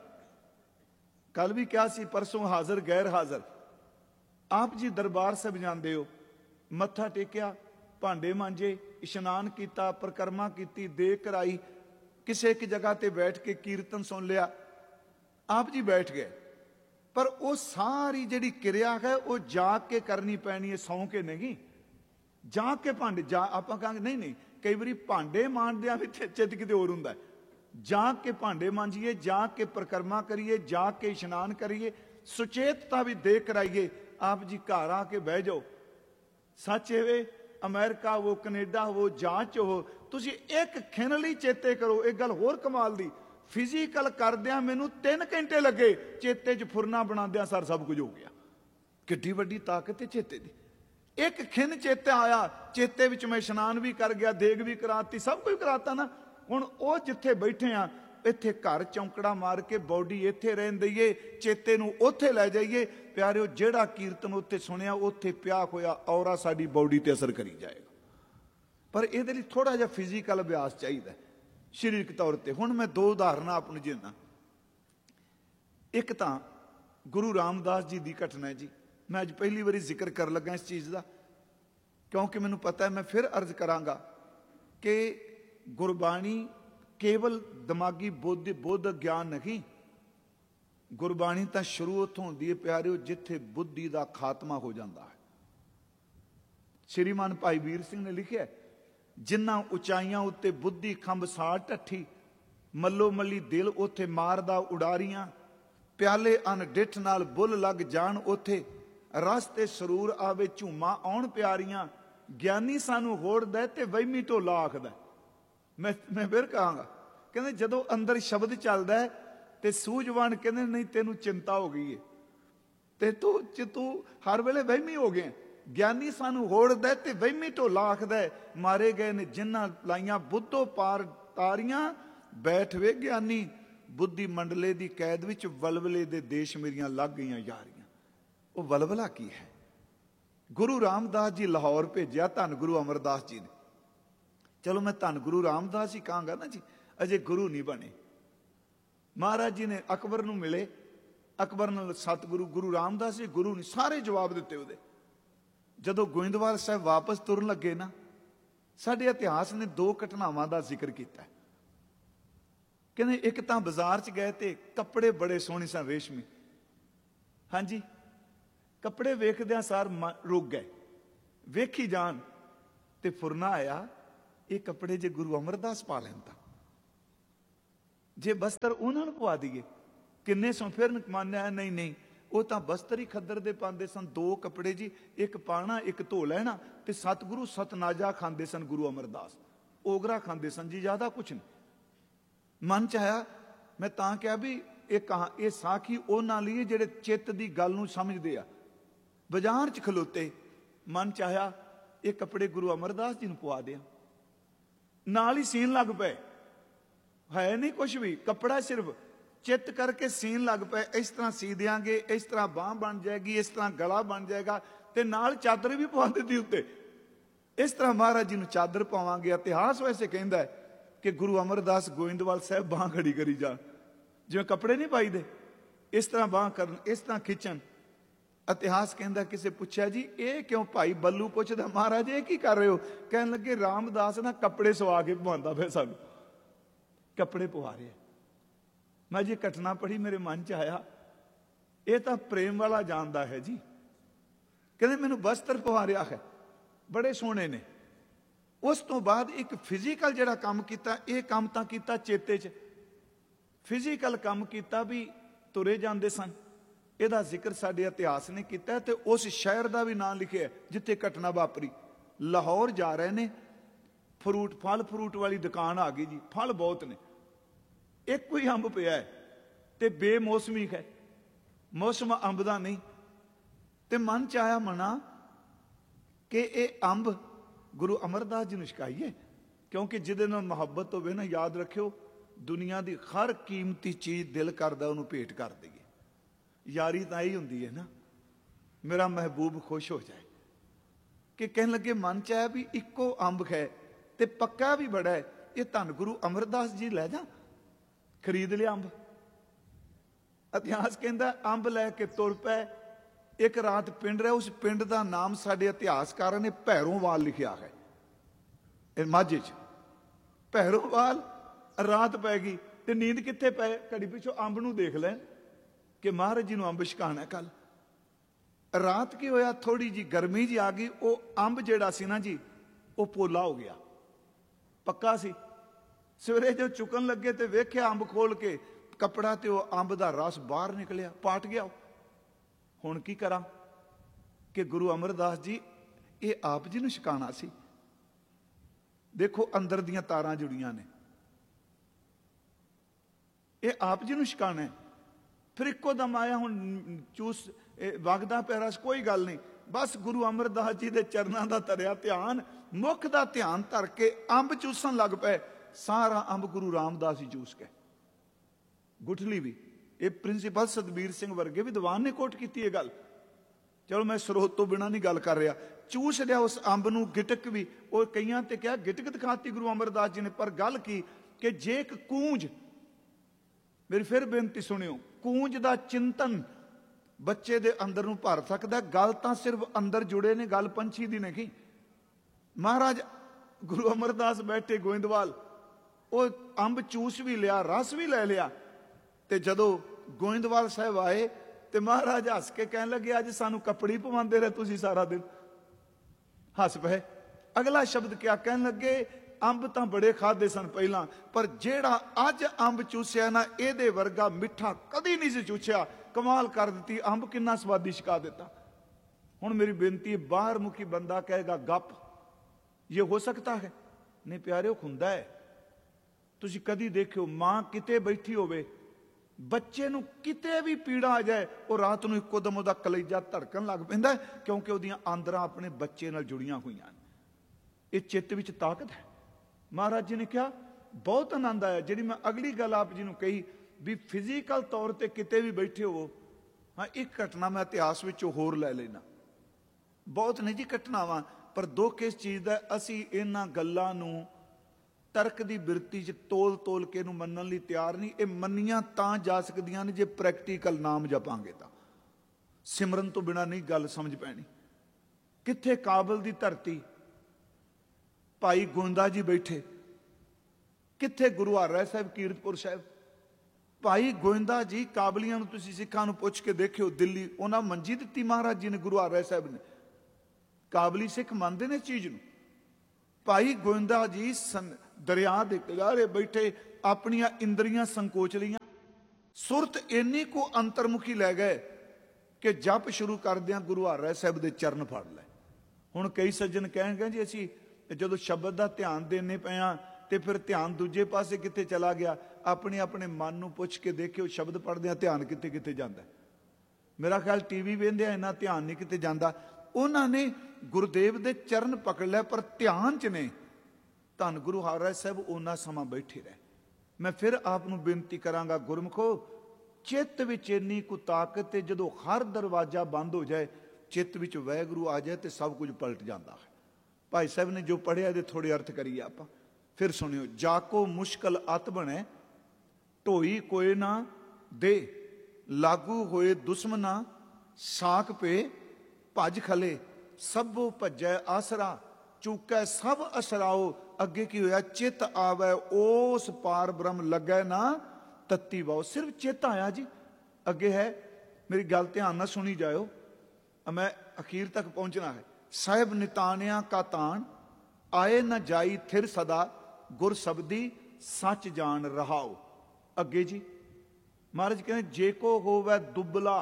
ਕੱਲ ਵੀ ਕਿਹਾ ਸੀ, ਪਰਸੋਂ ਹਾਜ਼ਰ ਗੈਰ ਹਾਜ਼ਰ। ਆਪ ਜੀ ਦਰਬਾਰ ਸਾਹਿਬ ਜਾਂਦੇ ਹੋ, ਮੱਥਾ ਟੇਕਿਆ, ਭਾਂਡੇ ਮਾਂਜੇ, ਇਸ਼ਨਾਨ ਕੀਤਾ, ਪਰਿਕਰਮਾ ਕੀਤੀ, ਦੇਗ ਕਰਾਈ, ਕਿਸੇ ਇੱਕ ਜਗ੍ਹਾ ਤੇ ਬੈਠ ਕੇ ਕੀਰਤਨ ਸੁਣ ਲਿਆ, ਆਪ ਜੀ ਬੈਠ ਗਏ। ਪਰ ਉਹ ਸਾਰੀ ਜਿਹੜੀ ਕਿਰਿਆ ਹੈ ਉਹ ਜਾਗ ਕੇ ਕਰਨੀ ਪੈਣੀ ਹੈ, ਸੌਂ ਕੇ ਨਹੀਂ। ਜਾਗ ਕੇ ਭਾਂਡੇ ਆਪਾਂ ਕਹਾਂਗੇ ਨਹੀਂ ਨਹੀਂ, ਕਈ ਵਾਰੀ ਭਾਂਡੇ ਮਾਂਜਦਿਆਂ ਵੀ ਚਿੱਤ ਕਿਤੇ ਹੋਰ ਹੁੰਦਾ। ਜਾਗ ਕੇ ਭਾਂਡੇ ਮਾਂਜੀਏ, ਜਾਗ ਕੇ ਪਰਿਕਰਮਾ ਕਰੀਏ, ਜਾਗ ਕੇ ਇਸ਼ਨਾਨ ਕਰੀਏ, ਸੁਚੇਤਤਾ ਵੀ ਦੇਖ ਕਰਾਈਏ। ਆਪ ਜੀ ਘਰ ਆ ਕੇ ਬਹਿ ਜਾਓ। ਸੱਚ ਇਹ ਅਮਰੀਕਾ ਹੋ, ਕੈਨੇਡਾ ਹੋ, ਜਾਂਚ ਹੋ, ਤੁਸੀਂ ਇੱਕ ਖਿਣ ਲਈ ਚੇਤੇ ਕਰੋ। ਇੱਕ ਗੱਲ ਹੋਰ ਕਮਾਲ ਦੀ, ਫਿਜ਼ੀਕਲ ਕਰਦਿਆਂ ਮੈਨੂੰ 3 ਘੰਟੇ ਲੱਗੇ, ਚੇਤੇ 'ਚ ਫੁਰਨਾ ਬਣਾਉਂਦਿਆਂ ਸਰ ਸਭ ਕੁਝ ਹੋ ਗਿਆ। ਕਿੱਡੀ ਵੱਡੀ ਤਾਕਤ ਹੈ ਚੇਤੇ ਦੀ। ਇੱਕ ਖਿਣ ਚੇਤੇ ਆਇਆ, ਚੇਤੇ ਵਿੱਚ ਮੈਂ ਇਸ਼ਨਾਨ ਵੀ ਕਰ ਗਿਆ, ਦੇਗ ਵੀ ਕਰਾਤੀ, ਸਭ ਕੁਝ ਕਰਾਤਾ ਨਾ। ਹੁਣ ਉਹ ਜਿੱਥੇ ਬੈਠੇ ਆ, ਇੱਥੇ ਘਰ ਚੌਂਕੜਾ ਮਾਰ ਕੇ ਬੋਡੀ ਇੱਥੇ ਰਹਿਣ ਦਈਏ, ਚੇਤੇ ਨੂੰ ਉੱਥੇ ਲੈ ਜਾਈਏ। ਪਿਆਰਿਓ, ਜਿਹੜਾ ਕੀਰਤਨ ਉੱਥੇ ਸੁਣਿਆ ਉੱਥੇ ਪਿਆ ਹੋਇਆ ਔਰਾ ਸਾਡੀ ਬੋਡੀ ਤੇ ਅਸਰ ਕਰੀ ਜਾਏਗਾ। ਪਰ ਇਹਦੇ ਲਈ ਥੋੜਾ ਜਿਹਾ ਫਿਜ਼ੀਕਲ ਅਭਿਆਸ ਚਾਹੀਦਾ ਸਰੀਰਕ ਤੌਰ ਤੇ। ਹੁਣ ਮੈਂ 2 ਉਦਾਹਰਨਾਂ ਆਪ ਨੂੰ ਦੇਣਾ। ਇੱਕ ਤਾਂ ਗੁਰੂ ਰਾਮਦਾਸ ਜੀ ਦੀ ਘਟਨਾ ਹੈ ਜੀ। ਮੈਂ ਅੱਜ ਪਹਿਲੀ ਵਾਰੀ ਜ਼ਿਕਰ ਕਰਨ ਲੱਗਾ ਇਸ ਚੀਜ਼ ਦਾ, ਕਿਉਂਕਿ ਮੈਨੂੰ ਪਤਾ ਹੈ ਮੈਂ ਫਿਰ ਅਰਜ਼ ਕਰਾਂਗਾ ਕਿ ਗੁਰਬਾਣੀ ਕੇਵਲ ਦਿਮਾਗੀ ਬੁੱਧ ਗਿਆਨ ਨਹੀਂ। ਗੁਰਬਾਣੀ ਤਾਂ ਸ਼ੁਰੂ ਉੱਥੋਂ ਹੁੰਦੀ ਹੈ ਪਿਆਰਿਓ, ਜਿੱਥੇ ਬੁੱਧੀ ਦਾ ਖਾਤਮਾ ਹੋ ਜਾਂਦਾ ਹੈ। ਸ਼੍ਰੀਮਾਨ ਭਾਈ ਵੀਰ ਸਿੰਘ ਨੇ ਲਿਖਿਆ, ਜਿਨ੍ਹਾਂ ਉਚਾਈਆਂ ਉੱਤੇ ਬੁੱਧੀ ਖੰਭ ਸਾੜ ਢੱਠੀ, ਮੱਲੋ ਮੱਲੀ ਦਿਲ ਉੱਥੇ ਮਾਰਦਾ ਉਡਾਰੀਆਂ, ਪਿਆਲੇ ਅਨ ਡਿੱਠ ਨਾਲ ਬੁੱਲ ਲੱਗ ਜਾਣ ਉੱਥੇ, ਰਸ ਤੇ ਸਰੂਰ ਆਵੇ ਝੂਮਾ ਆਉਣ ਪਿਆਰੀਆਂ, ਗਿਆਨੀ ਸਾਨੂੰ ਹੋੜਦਾ ਤੇ ਵਹਿਮੀ ਢੋਲਾ ਆਖਦਾ। ਮੈਂ ਫਿਰ ਕਹਾਂਗਾ, ਕਹਿੰਦੇ ਜਦੋਂ ਅੰਦਰ ਸ਼ਬਦ ਚੱਲਦਾ ਤੇ ਸੂਝਵਾਨ ਕਹਿੰਦੇ ਨਹੀਂ ਤੈਨੂੰ ਚਿੰਤਾ ਹੋ ਗਈ ਹੈ, ਤੇ ਤੂੰ ਹਰ ਵੇਲੇ ਵਹਿਮੀ ਹੋ ਗਿਆ। ਗਿਆਨੀ ਸਾਨੂੰ ਹੋੜਦਾ ਤੇ ਵਹਿਮੀ ਢੋਲਾ ਆਖਦਾ, ਮਾਰੇ ਗਏ ਨੇ ਜਿਨ੍ਹਾਂ ਲਾਈਆਂ ਬੁੱਧੋ ਪਾਰ ਤਾਰੀਆਂ, ਬੈਠ ਵੇ ਗਿਆਨੀ ਬੁੱਧੀ ਮੰਡਲੇ ਦੀ ਕੈਦ ਵਿੱਚ, ਵਲਵਲੇ ਦੇ ਦੇਸ਼ ਮੇਰੀਆਂ ਲੱਗ ਗਈਆਂ ਯਾਰੀਆਂ। ਉਹ ਵਲਵਲਾ ਕੀ ਹੈ? ਗੁਰੂ ਰਾਮਦਾਸ ਜੀ ਲਾਹੌਰ ਭੇਜਿਆ ਧੰਨ ਗੁਰੂ ਅਮਰਦਾਸ ਜੀ ਨੇ। ਚਲੋ ਮੈਂ ਧੰਨ ਗੁਰੂ ਰਾਮਦਾਸ ਜੀ ਕਹਾਂਗਾ ਨਾ ਜੀ, ਅਜੇ ਗੁਰੂ ਨਹੀਂ ਬਣੇ। ਮਹਾਰਾਜ ਜੀ ਨੇ ਅਕਬਰ ਨੂੰ ਮਿਲੇ, ਅਕਬਰ ਨਾਲ ਸਤਿਗੁਰੂ ਗੁਰੂ ਰਾਮਦਾਸ ਜੀ ਗੁਰੂ ਨਹੀਂ, ਸਾਰੇ ਜਵਾਬ ਦਿੱਤੇ ਉਹਦੇ। ਜਦੋਂ ਗੋਇੰਦਵਾਲ ਸਾਹਿਬ ਵਾਪਸ ਤੁਰਨ ਲੱਗੇ ਨਾ, ਸਾਡੇ ਇਤਿਹਾਸ ਨੇ 2 ਘਟਨਾਵਾਂ ਦਾ ਜ਼ਿਕਰ ਕੀਤਾ। ਕਹਿੰਦੇ ਇੱਕ ਤਾਂ ਬਾਜ਼ਾਰ 'ਚ ਗਏ ਤੇ ਕੱਪੜੇ ਬੜੇ ਸੋਹਣੇ ਸਨ, ਰੇਸ਼ਮੀ। ਹਾਂਜੀ, ਕੱਪੜੇ ਵੇਖਦਿਆਂ ਸਾਰ ਰੁਕ ਗਏ। ਵੇਖੀ ਜਾਣ ਤੇ ਫੁਰਨਾ ਆਇਆ, ਇਹ ਕੱਪੜੇ ਜੇ ਗੁਰੂ ਅਮਰਦਾਸ ਪਾ ਲੈਣ ਤਾਂ, ਜੇ ਬਸਤਰ ਉਹਨਾਂ ਨੂੰ ਪਵਾ ਦਈਏ ਕਿੰਨੇ ਸੋ। ਫਿਰ ਮੰਨਿਆ ਨਹੀਂ ਨਹੀਂ, ਉਹ ਤਾਂ ਬਸਤਰ ਹੀ ਖੱਦਰ ਦੇ ਪਾਉਂਦੇ ਸਨ। 2 ਕੱਪੜੇ ਜੀ, ਇੱਕ ਪਾਣਾ ਇੱਕ ਧੋ ਲੈਣਾ। ਤੇ ਸਤਿਗੁਰੂ ਸਤਨਾਜਾ ਖਾਂਦੇ ਸਨ ਗੁਰੂ ਅਮਰਦਾਸ, ਓਗਰਾ ਖਾਂਦੇ ਸਨ ਜੀ, ਜ਼ਿਆਦਾ ਕੁਛ ਨਹੀਂ। ਮਨ ਚ ਆਇਆ, ਮੈਂ ਤਾਂ ਕਿਹਾ ਵੀ ਇਹ ਸਾਖੀ ਉਹਨਾਂ ਲਈ ਜਿਹੜੇ ਚਿੱਤ ਦੀ ਗੱਲ ਨੂੰ ਸਮਝਦੇ ਆ। ਬਾਜ਼ਾਰ ਚ ਖਲੋਤੇ, ਮਨ ਚ ਆਇਆ ਇਹ ਕੱਪੜੇ ਗੁਰੂ ਅਮਰਦਾਸ ਜੀ ਨੂੰ ਪਵਾ ਦਿਆਂ। ਨਾਲ ਹੀ ਸੀਨ ਲੱਗ ਪਏ, ਹੈ ਨਹੀਂ ਕੁਛ ਵੀ, ਕੱਪੜਾ ਸਿਰਫ ਚਿੱਤ ਕਰਕੇ ਸੀਨ ਲੱਗ ਪਏ। ਇਸ ਤਰ੍ਹਾਂ ਸੀ ਦਿਆਂਗੇ, ਇਸ ਤਰ੍ਹਾਂ ਬਾਂਹ ਬਣ ਜਾਏਗੀ, ਇਸ ਤਰ੍ਹਾਂ ਗਲਾ ਬਣ ਜਾਏਗਾ, ਤੇ ਨਾਲ ਚਾਦਰ ਵੀ ਪਵਾ ਦਿੱਤੀ ਉੱਤੇ। ਇਸ ਤਰ੍ਹਾਂ ਮਹਾਰਾਜ ਜੀ ਨੂੰ ਚਾਦਰ ਪਾਵਾਂਗੇ। ਇਤਿਹਾਸ ਵੈਸੇ ਕਹਿੰਦਾ ਹੈ ਕਿ ਗੁਰੂ ਅਮਰਦਾਸ ਗੋਇੰਦਵਾਲ ਸਾਹਿਬ ਬਾਂਹ ਖੜੀ ਕਰੀ ਜਾਣ, ਜਿਵੇਂ ਕੱਪੜੇ ਨਹੀਂ ਪਾਈਦੇ, ਇਸ ਤਰ੍ਹਾਂ ਬਾਂਹ ਕਰਨ, ਇਸ ਤਰ੍ਹਾਂ ਖਿੱਚਣ। ਇਤਿਹਾਸ ਕਹਿੰਦਾ, ਕਿਸੇ ਪੁੱਛਿਆ ਜੀ ਇਹ ਕਿਉਂ? ਭਾਈ ਬੱਲੂ ਪੁੱਛਦਾ, ਮਹਾਰਾਜ ਇਹ ਕੀ ਕਰ ਰਹੇ ਹੋ? ਕਹਿਣ ਲੱਗੇ ਰਾਮਦਾਸ ਨਾ ਕੱਪੜੇ ਸਵਾ ਕੇ ਪਵਾਉਂਦਾ ਪਿਆ ਸਾਨੂੰ, ਕੱਪੜੇ ਪਵਾ ਰਿਹਾ। ਮੈਂ ਜੀ ਘਟਨਾ ਪੜ੍ਹੀ, ਮੇਰੇ ਮਨ ਚ ਆਇਆ ਇਹ ਤਾਂ ਪ੍ਰੇਮ ਵਾਲਾ ਜਾਣਦਾ ਹੈ ਜੀ। ਕਹਿੰਦੇ ਮੈਨੂੰ ਬਸਤਰ ਪਵਾ ਰਿਹਾ ਹੈ, ਬੜੇ ਸੋਹਣੇ ਨੇ। ਉਸ ਤੋਂ ਬਾਅਦ ਇੱਕ ਫਿਜ਼ੀਕਲ ਜਿਹੜਾ ਕੰਮ ਕੀਤਾ, ਇਹ ਕੰਮ ਤਾਂ ਕੀਤਾ ਚੇਤੇ 'ਚ, ਫਿਜ਼ੀਕਲ ਕੰਮ ਕੀਤਾ ਵੀ ਤੁਰੇ ਜਾਂਦੇ ਸਨ। ਇਹਦਾ ਜ਼ਿਕਰ ਸਾਡੇ ਇਤਿਹਾਸ ਨੇ ਕੀਤਾ ਤੇ ਉਸ ਸ਼ਹਿਰ ਦਾ ਵੀ ਨਾਂ ਲਿਖਿਆ ਜਿੱਥੇ ਘਟਨਾ ਵਾਪਰੀ। ਲਾਹੌਰ ਜਾ ਰਹੇ ਨੇ, ਫਲ ਫਰੂਟ ਵਾਲੀ ਦੁਕਾਨ ਆ ਗਈ ਜੀ, ਫਲ ਬਹੁਤ ਨੇ, ਇੱਕੋ ਹੀ ਅੰਬ ਪਿਆ ਹੈ ਤੇ ਬੇਮੌਸਮੀ ਹੈ, ਮੌਸਮ ਅੰਬ ਦਾ ਨਹੀਂ। ਤੇ ਮਨ ਚ ਆਇਆ ਮਨਾ ਕਿ ਇਹ ਅੰਬ ਗੁਰੂ ਅਮਰਦਾਸ ਜੀ ਨੂੰ ਛਕਾਈਏ, ਕਿਉਂਕਿ ਜਿਹਦੇ ਨਾਲ ਮੁਹੱਬਤ ਹੋਵੇ ਨਾ, ਯਾਦ ਰੱਖਿਓ, ਦੁਨੀਆ ਦੀ ਹਰ ਕੀਮਤੀ ਚੀਜ਼ ਦਿਲ ਕਰਦਾ ਉਹਨੂੰ ਭੇਟ ਕਰ ਦਈਏ। ਯਾਰੀ ਤਾਂ ਇਹੀ ਹੁੰਦੀ ਹੈ ਨਾ, ਮੇਰਾ ਮਹਿਬੂਬ ਖੁਸ਼ ਹੋ ਜਾਏ। ਕਿ ਕਹਿਣ ਲੱਗੇ ਮਨ ਚ ਆਇਆ ਵੀ ਇੱਕੋ ਅੰਬ ਹੈ ਤੇ ਪੱਕਾ ਵੀ ਬੜਾ ਹੈ, ਇਹ ਧੰਨ ਗੁਰੂ ਅਮਰਦਾਸ ਜੀ ਲੈ ਜਾ। ਖਰੀਦ ਲਿਆ ਅੰਬ। ਇਤਿਹਾਸ ਕਹਿੰਦਾ ਅੰਬ ਲੈ ਕੇ ਤੁਰ ਪਏ। ਇੱਕ ਰਾਤ ਪਿੰਡ ਰਿਹਾ, ਉਸ ਪਿੰਡ ਦਾ ਨਾਮ ਸਾਡੇ ਇਤਿਹਾਸਕਾਰਾਂ ਨੇ ਭੈਰੋਵਾਲ ਲਿਖਿਆ ਹੈ, ਇਹ ਮਾਝੇ 'ਚ। ਭੈਰੋਵਾਲ ਰਾਤ ਪੈ ਗਈ ਤੇ ਨੀਂਦ ਕਿੱਥੇ ਪਏ, ਘੜੀ ਪਿੱਛੋਂ ਅੰਬ ਨੂੰ ਦੇਖ ਲੈ ਕਿ ਮਹਾਰਾਜ ਜੀ ਨੂੰ ਅੰਬ ਛਕਾਣਾ ਕੱਲ। ਰਾਤ ਕੀ ਹੋਇਆ, ਥੋੜੀ ਜੀ ਗਰਮੀ ਜੀ ਆ ਗਈ, ਉਹ ਅੰਬ ਜਿਹੜਾ ਸੀ ਨਾ ਜੀ, ਉਹ ਪੋਲਾ ਹੋ ਗਿਆ, ਪੱਕਾ ਸੀ। ਸਵੇਰੇ ਜਦੋਂ ਚੁੱਕਣ ਲੱਗੇ ਤੇ ਵੇਖਿਆ ਅੰਬ ਖੋਲ ਕੇ ਕੱਪੜਾ, ਤੇ ਉਹ ਅੰਬ ਦਾ ਰਸ ਬਾਹਰ ਨਿਕਲਿਆ, ਪਾਟ ਗਿਆ। ਹੁਣ ਕੀ ਕਰਾਂ ਕਿ ਗੁਰੂ ਅਮਰਦਾਸ ਜੀ ਇਹ ਆਪ ਜੀ ਨੂੰ ਛਕਾਣਾ ਸੀ। ਦੇਖੋ ਅੰਦਰ ਦੀਆਂ ਤਾਰਾਂ ਜੁੜੀਆਂ ਨੇ, ਇਹ ਆਪ ਜੀ ਨੂੰ ਛਕਾਣਾ ਹੈ। ਫਿਰ ਇੱਕੋ ਦਮ ਆਇਆ, ਹੁਣ ਚੂਸ ਵਗਦਾ ਪਿਆ ਰਸ, ਕੋਈ ਗੱਲ ਨਹੀਂ, ਬਸ ਗੁਰੂ ਅਮਰਦਾਸ ਜੀ ਦੇ ਚਰਨਾਂ ਦਾ ਧਰਿਆ ਧਿਆਨ, ਮੁੱਖ ਦਾ ਧਿਆਨ ਧਰ ਕੇ ਅੰਬ ਚੂਸਣ ਲੱਗ ਪਏ। ਸਾਰਾ ਅੰਬ ਗੁਰੂ ਰਾਮਦਾਸ ਜੀ ਚੂਸ ਗਏ, ਗੁਠਲੀ ਵੀ। ਇਹ ਪ੍ਰਿੰਸੀਪਲ ਸਤਬੀਰ ਸਿੰਘ ਵਰਗੇ ਵਿਦਵਾਨ ਨੇ ਕੋਟ ਕੀਤੀ ਇਹ ਗੱਲ। ਚਲੋ ਮੈਂ ਸਰੋਤ ਤੋਂ ਬਿਨਾਂ ਨਹੀਂ ਗੱਲ ਕਰ ਰਿਹਾ। ਚੂਸ ਲਿਆ ਉਸ ਅੰਬ ਨੂੰ, ਗਿਟਕ ਵੀ। ਉਹ ਕਈਆਂ ਤੇ ਕਿਹਾ ਗਿਟਕ ਦਿਖਾਤੀ ਗੁਰੂ ਅਮਰਦਾਸ ਜੀ ਨੇ, ਪਰ ਗੱਲ ਕੀ ਕਿ ਜੇ ਇੱਕ ਕੂੰਜ, ਮੇਰੀ ਫਿਰ ਬੇਨਤੀ ਸੁਣਿਓ, ਕੂੰਜ ਦਾ ਚਿੰਤਨ ਬੱਚੇ ਦੇ ਅੰਦਰ ਨੂੰ ਭਰ ਸਕਦਾ। ਗੱਲ ਤਾਂ ਸਿਰਫ ਅੰਦਰ ਜੁੜੇ ਨੇ, ਗੱਲ ਪੰਛੀ ਦੀ ਨਹੀਂ। ਮਹਾਰਾਜ ਗੁਰੂ ਅਮਰਦਾਸ ਬੈਠੇ ਗੋਇੰਦਵਾਲ, ਉਹ ਅੰਬ ਚੂਸ ਵੀ ਲਿਆ, ਰਸ ਵੀ ਲੈ ਲਿਆ। ਤੇ ਜਦੋਂ ਗੋਇੰਦਵਾਲ ਸਾਹਿਬ ਆਏ ਤੇ ਮਹਾਰਾਜ ਹੱਸ ਕੇ ਕਹਿਣ ਲੱਗੇ, ਅੱਜ ਸਾਨੂੰ ਕੱਪੜੇ ਪਵਾਉਂਦੇ ਰਹੇ ਤੁਸੀਂ ਸਾਰਾ ਦਿਨ। ਹੱਸ ਪਏ। ਅਗਲਾ ਸ਼ਬਦ ਕਿਆ ਕਹਿਣ ਲੱਗੇ, ਅੰਬ ਤਾਂ ਬੜੇ ਖਾਦੇ ਸਨ ਪਹਿਲਾਂ, ਪਰ ਜਿਹੜਾ ਅੱਜ ਅੰਬ ਚੂਸਿਆ ਨਾ, ਇਹਦੇ ਵਰਗਾ ਮਿੱਠਾ ਕਦੀ ਨਹੀਂ ਸੀ ਚੂਸਿਆ। ਕਮਾਲ ਕਰ ਦਿੱਤੀ, ਅੰਬ ਕਿੰਨਾ ਸਵਾਦੀ ਛਕਾ ਦਿੱਤਾ। ਹੁਣ ਮੇਰੀ ਬੇਨਤੀ, ਬਾਹਰ ਮੁਖੀ ਬੰਦਾ ਕਹੇਗਾ ਗੱਪ, ਇਹ ਹੋ ਸਕਦਾ ਹੈ? ਨਹੀਂ ਪਿਆਰਿਓ, ਹੁੰਦਾ ਹੈ। ਤੁਸੀਂ ਕਦੀ ਦੇਖਿਓ, ਮਾਂ ਕਿਤੇ ਬੈਠੀ ਹੋਵੇ, ਬੱਚੇ ਨੂੰ ਕਿਤੇ ਵੀ ਪੀੜਾ ਆ ਜਾਏ, ਉਹ ਰਾਤ ਨੂੰ ਇੱਕੋ ਦਮ ਉਹਦਾ ਕਲੇਜਾ ਧੜਕਣ ਲੱਗ ਪੈਂਦਾ, ਕਿਉਂਕਿ ਉਹਦੀਆਂ ਆਂਦਰਾਂ ਆਪਣੇ ਬੱਚੇ ਨਾਲ ਜੁੜੀਆਂ ਹੋਈਆਂ ਨੇ। ਇਹ ਚਿੱਤ ਵਿੱਚ ਤਾਕਤ ਹੈ। ਮਹਾਰਾਜ ਜੀ ਨੇ ਕਿਹਾ, ਬਹੁਤ ਆਨੰਦ ਆਇਆ। ਜਿਹੜੀ ਮੈਂ ਅਗਲੀ ਗੱਲ ਆਪ ਜੀ ਨੂੰ ਕਹੀ ਵੀ ਫਿਜ਼ੀਕਲ ਤੌਰ ਤੇ ਕਿਤੇ ਵੀ ਬੈਠੇ ਹੋਵੋ। ਹਾਂ, ਇੱਕ ਘਟਨਾ ਮੈਂ ਇਤਿਹਾਸ ਵਿੱਚੋਂ ਹੋਰ ਲੈ ਲੈਣਾ, ਬਹੁਤ ਨਹੀਂ ਜੀ ਘਟਨਾਵਾਂ, ਪਰ ਦੁੱਖ ਇਸ ਚੀਜ਼ ਦਾ, ਅਸੀਂ ਇਹਨਾਂ ਗੱਲਾਂ ਨੂੰ ਤਰਕ ਦੀ ਬਿਰਤੀ 'ਚ ਤੋਲ ਕੇ ਇਹਨੂੰ ਮੰਨਣ ਲਈ ਤਿਆਰ ਨਹੀਂ। ਇਹ ਮੰਨੀਆਂ ਤਾਂ ਜਾ ਸਕਦੀਆਂ ਨੇ ਜੇ ਪ੍ਰੈਕਟੀਕਲ ਨਾਮ ਜਪਾਂਗੇ ਤਾਂ। ਸਿਮਰਨ ਤੋਂ ਬਿਨਾਂ ਨਹੀਂ ਗੱਲ ਸਮਝ ਪੈਣੀ। ਕਿੱਥੇ ਕਾਬਲ ਦੀ ਧਰਤੀ, ਭਾਈ ਗੋਂਦਾ ਜੀ ਬੈਠੇ, ਕਿੱਥੇ ਗੁਰੂ ਹਰਿ ਸਾਹਿਬ ਕੀਰਤਪੁਰ ਸਾਹਿਬ। ਭਾਈ ਗੋਇੰਦਾ ਜੀ ਕਾਬਲੀਆਂ ਨੂੰ ਤੁਸੀਂ ਸਿੱਖਾਂ ਨੂੰ ਪੁੱਛ ਕੇ ਦੇਖਿਓ, ਦਿੱਲੀ ਉਹਨਾਂ ਮੰਜੀ ਦਿੱਤੀ ਮਹਾਰਾਜ ਜੀ ਨੇ, ਗੁਰੂ ਹਰਿ ਸਾਹਿਬ ਨੇ। ਕਾਬਲੀ ਸਿੱਖ ਮੰਨਦੇ ਨੇ ਚੀਜ਼ ਨੂੰ, ਭਾਈ ਗੋਇੰਦਾ ਜੀ ਦਰਿਆ ਦੇ ਕਿਨਾਰੇ ਬੈਠੇ ਆਪਣੀਆਂ ਇੰਦਰੀਆਂ ਸੰਕੋਚ ਲਈਆਂ, ਸੁਰਤ ਇੰਨੀ ਕੋ ਅੰਤਰਮੁਖੀ ਲੈ ਗਏ ਕਿ ਜਪ ਸ਼ੁਰੂ ਕਰਦਿਆਂ ਗੁਰੂ ਹਰਿ ਸਾਹਿਬ ਦੇ ਚਰਨ ਫੜ ਲਏ। ਹੁਣ ਕਈ ਸੱਜਣ ਕਹਿਣਗੇ ਜੀ ਅਸੀਂ ਜਦੋਂ ਸ਼ਬਦ ਦਾ ਧਿਆਨ ਦੇਣੇ ਪਏ ਆ ਤੇ ਫਿਰ ਧਿਆਨ ਦੂਜੇ ਪਾਸੇ ਕਿੱਥੇ ਚਲਾ ਗਿਆ। ਆਪਣੇ ਆਪਣੇ ਮਨ ਨੂੰ ਪੁੱਛ ਕੇ ਦੇਖਿਓ, ਸ਼ਬਦ ਪੜ੍ਹਦਿਆਂ ਧਿਆਨ ਕਿੱਥੇ ਕਿੱਥੇ ਜਾਂਦਾ। ਮੇਰਾ ਖਿਆਲ ਟੀਵੀ ਵੇਖਦਿਆਂ ਇੰਨਾ ਧਿਆਨ ਨਹੀਂ ਕਿਤੇ ਜਾਂਦਾ। ਉਹਨਾਂ ਨੇ ਗੁਰਦੇਵ ਦੇ ਚਰਨ ਪਕੜ ਲਿਆ ਪਰ ਧਿਆਨ 'ਚ ਨੇ। ਧੰਨ ਗੁਰੂ ਹਰਿ ਸਾਹਿਬ ਉਹਨਾਂ ਸਮਾਂ ਬੈਠੇ ਰਹੇ। ਮੈਂ ਫਿਰ ਆਪ ਨੂੰ ਬੇਨਤੀ ਕਰਾਂਗਾ, ਗੁਰਮੁਖੋ, ਚਿੱਤ ਵਿੱਚ ਇੰਨੀ ਕੁ ਤਾਕਤ ਤੇ ਜਦੋਂ ਹਰ ਦਰਵਾਜ਼ਾ ਬੰਦ ਹੋ ਜਾਏ, ਚਿੱਤ ਵਿੱਚ ਵਾਹਿਗੁਰੂ ਆ ਜਾਏ ਤੇ ਸਭ ਕੁਝ ਪਲਟ ਜਾਂਦਾ ਹੈ। ਭਾਈ ਸਾਹਿਬ ਨੇ ਜੋ ਪੜ੍ਹਿਆ ਇਹਦੇ ਥੋੜੇ ਅਰਥ ਕਰੀਏ ਆਪਾਂ। ਫਿਰ ਸੁਣਿਓ। ਜਾਕੋ ਮੁਸ਼ਕਲ ਅਤ ਬਣੇ, ਢੋਈ ਕੋਏ ਨਾ ਦੇ, ਲਾਗੂ ਹੋਏ ਦੁਸ਼ਮਨਾ, ਸਾਕ ਪੇ ਭੱਜ ਖਲੇ, ਸਭੋ ਭੱਜੈ ਆਸਰਾ, ਚੂਕੈ ਸਭ ਅਸਰਾਓ। ਅੱਗੇ ਕੀ ਹੋਇਆ? ਚਿੱਤ ਆਵੈ ਉਸ ਪਾਰ ਬ੍ਰਹਮ ਲੱਗੈ ਨਾ ਤੱਤੀ ਵਾਓ। ਸਿਰਫ ਚਿੱਤ ਆਇਆ ਜੀ। ਅੱਗੇ ਹੈ, ਮੇਰੀ ਗੱਲ ਧਿਆਨ ਨਾਲ ਸੁਣੀ ਜਾਇਓ, ਮੈਂ ਅਖੀਰ ਤੱਕ ਪਹੁੰਚਣਾ ਹੈ। ਸਾਹਿਬ ਨਿਤਾਨਿਆ ਕਾ ਤਾਣ, ਆਏ ਨਾ ਜਾਈ ਥਿਰ ਸਦਾ, ਗੁਰ ਸ਼ਬਦੀ ਸੱਚ ਜਾਣ ਰਹਾਓ। ਅੱਗੇ ਜੀ ਮਹਾਰਾਜ ਕਹਿੰਦੇ ਜੇ ਕੋ ਹੋਵੇ ਦੁਬਲਾ,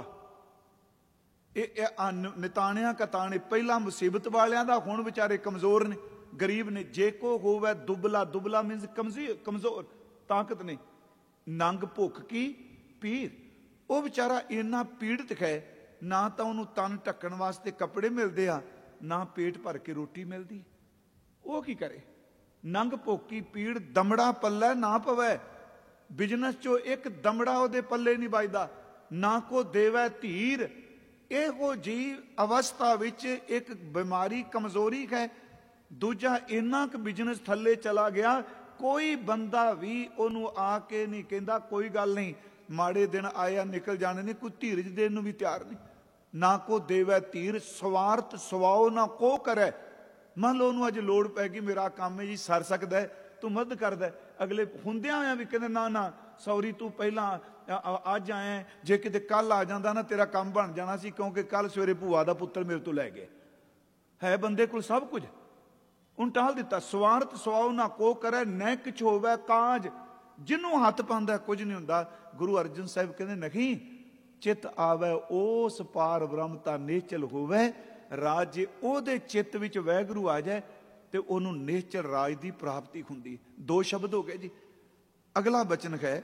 ਇਹ ਨਿਤਾਣਿਆਂ ਕਤਾਣੇ ਪਹਿਲਾਂ ਮੁਸੀਬਤ ਵਾਲਿਆਂ ਦਾ, ਹੁਣ ਵਿਚਾਰੇ ਕਮਜ਼ੋਰ ਨੇ, ਗਰੀਬ ਨੇ। ਜੇ ਕੋ ਹੋਵੇ ਦੁਬਲਾ, ਦੁਬਲਾ ਮੀਨਸ ਕਮਜ਼ੋਰ, ਤਾਕਤ ਨੇ। ਨੰਗ ਭੁੱਖ ਕੀ ਪੀਰ, ਉਹ ਵਿਚਾਰਾ ਇੰਨਾ ਪੀੜਤ ਹੈ, ਨਾ ਤਾਂ ਉਹਨੂੰ ਤਨ ਢੱਕਣ ਵਾਸਤੇ ਕੱਪੜੇ ਮਿਲਦੇ ਆ, ਨਾ ਪੇਟ ਭਰ ਕੇ ਰੋਟੀ ਮਿਲਦੀ। ਉਹ ਕੀ ਕਰੇ? ਨੰਗ ਭੁੱਖ ਕੀ ਪੀੜ, ਦਮੜਾ ਪੱਲੇ ਨਾ ਪਵੇ। ਬਿਜ਼ਨਸ ਚੋਂ ਇੱਕ ਦਮੜਾ ਉਹਦੇ ਪੱਲੇ ਨਹੀਂ ਵੱਜਦਾ। ਨਾ ਕੋ ਦੇਵੈ ਧੀਰ, ਇਹੋ ਜੀ ਅਵਸਥਾ ਵਿੱਚ ਇੱਕ ਬਿਮਾਰੀ, ਕਮਜ਼ੋਰੀ ਹੈ। ਦੂਜਾ ਇੰਨਾ ਕੁ ਬਿਜ਼ਨਸ ਥੱਲੇ ਚਲਾ ਗਿਆ, ਕੋਈ ਬੰਦਾ ਵੀ ਉਹਨੂੰ ਆ ਕੇ ਨਹੀਂ ਕਹਿੰਦਾ ਕੋਈ ਗੱਲ ਨਹੀਂ, ਮਾੜੇ ਦਿਨ ਆਏ ਆ, ਨਿਕਲ ਜਾਣੇ ਨੇ, ਕੋਈ ਧੀਰਜ ਦੇਣ ਨੂੰ ਵੀ ਤਿਆਰ ਨਹੀਂ। ਨਾ ਕੋ ਦੇਵੈ ਧੀਰ, ਸਵਾਰਥ ਸਵਾਓ ਨਾ ਕੋ ਕਰੇ। ਮੰਨ ਲਓ ਉਹਨੂੰ ਅੱਜ ਲੋੜ ਪੈ ਗਈ, ਮੇਰਾ ਕੰਮ ਹੈ ਜੀ, ਸਰ ਸਕਦਾ ਹੈ, ਤੂੰ ਮਦਦ ਕਰਦਾ। ਅਗਲੇ ਹੁੰਦਿਆਂ ਹੋਇਆਂ ਵੀ ਕਹਿੰਦੇ ਨਾ ਨਾ ਸੌਰੀ, ਤੂੰ ਪਹਿਲਾਂ ਅੱਜ ਆਇਆ, ਜੇ ਕਿਤੇ ਕੱਲ ਆ ਜਾਂਦਾ ਨਾ ਤੇਰਾ ਕੰਮ ਬਣ ਜਾਣਾ ਸੀ, ਕਿਉਂਕਿ ਕੱਲ ਸਵੇਰੇ ਭੂਆ ਦਾ ਪੁੱਤਰ ਮੇਰੇ ਤੋਂ ਲੈ ਗਏ। ਹੈ ਬੰਦੇ ਕੋਲ ਸਭ ਕੁਝ, ਉਹਨੂੰ ਟਾਲ ਦਿੱਤਾ। ਸਵਾਰਥ ਸਵਾਓ ਨਾ ਕੋ ਕਰੇ, ਨਹਿ ਕਿਛ ਹੋਵੇ ਕਾਜ, ਜਿਹਨੂੰ ਹੱਥ ਪਾਉਂਦਾ ਕੁਝ ਨਹੀਂ ਹੁੰਦਾ। ਗੁਰੂ ਅਰਜਨ ਸਾਹਿਬ ਕਹਿੰਦੇ ਨਹੀਂ, ਚਿੱਤ ਆਵੇ ਉਸ ਪਾਰ ਬ੍ਰਹਮ ਤਾਂ ਨਿਹਚਲ ਹੋਵੇ ਰਾਜ। ਜੇ ਉਹਦੇ ਚਿੱਤ ਵਿੱਚ ਵਾਹਿਗੁਰੂ ਆ ਜਾਏ ਤੇ ਉਹਨੂੰ ਨਿਹਚਲ ਰਾਜ ਦੀ ਪ੍ਰਾਪਤੀ ਹੁੰਦੀ। ਦੋ ਸ਼ਬਦ ਹੋ ਗਏ ਜੀ। ਅਗਲਾ ਬਚਨ ਹੈ,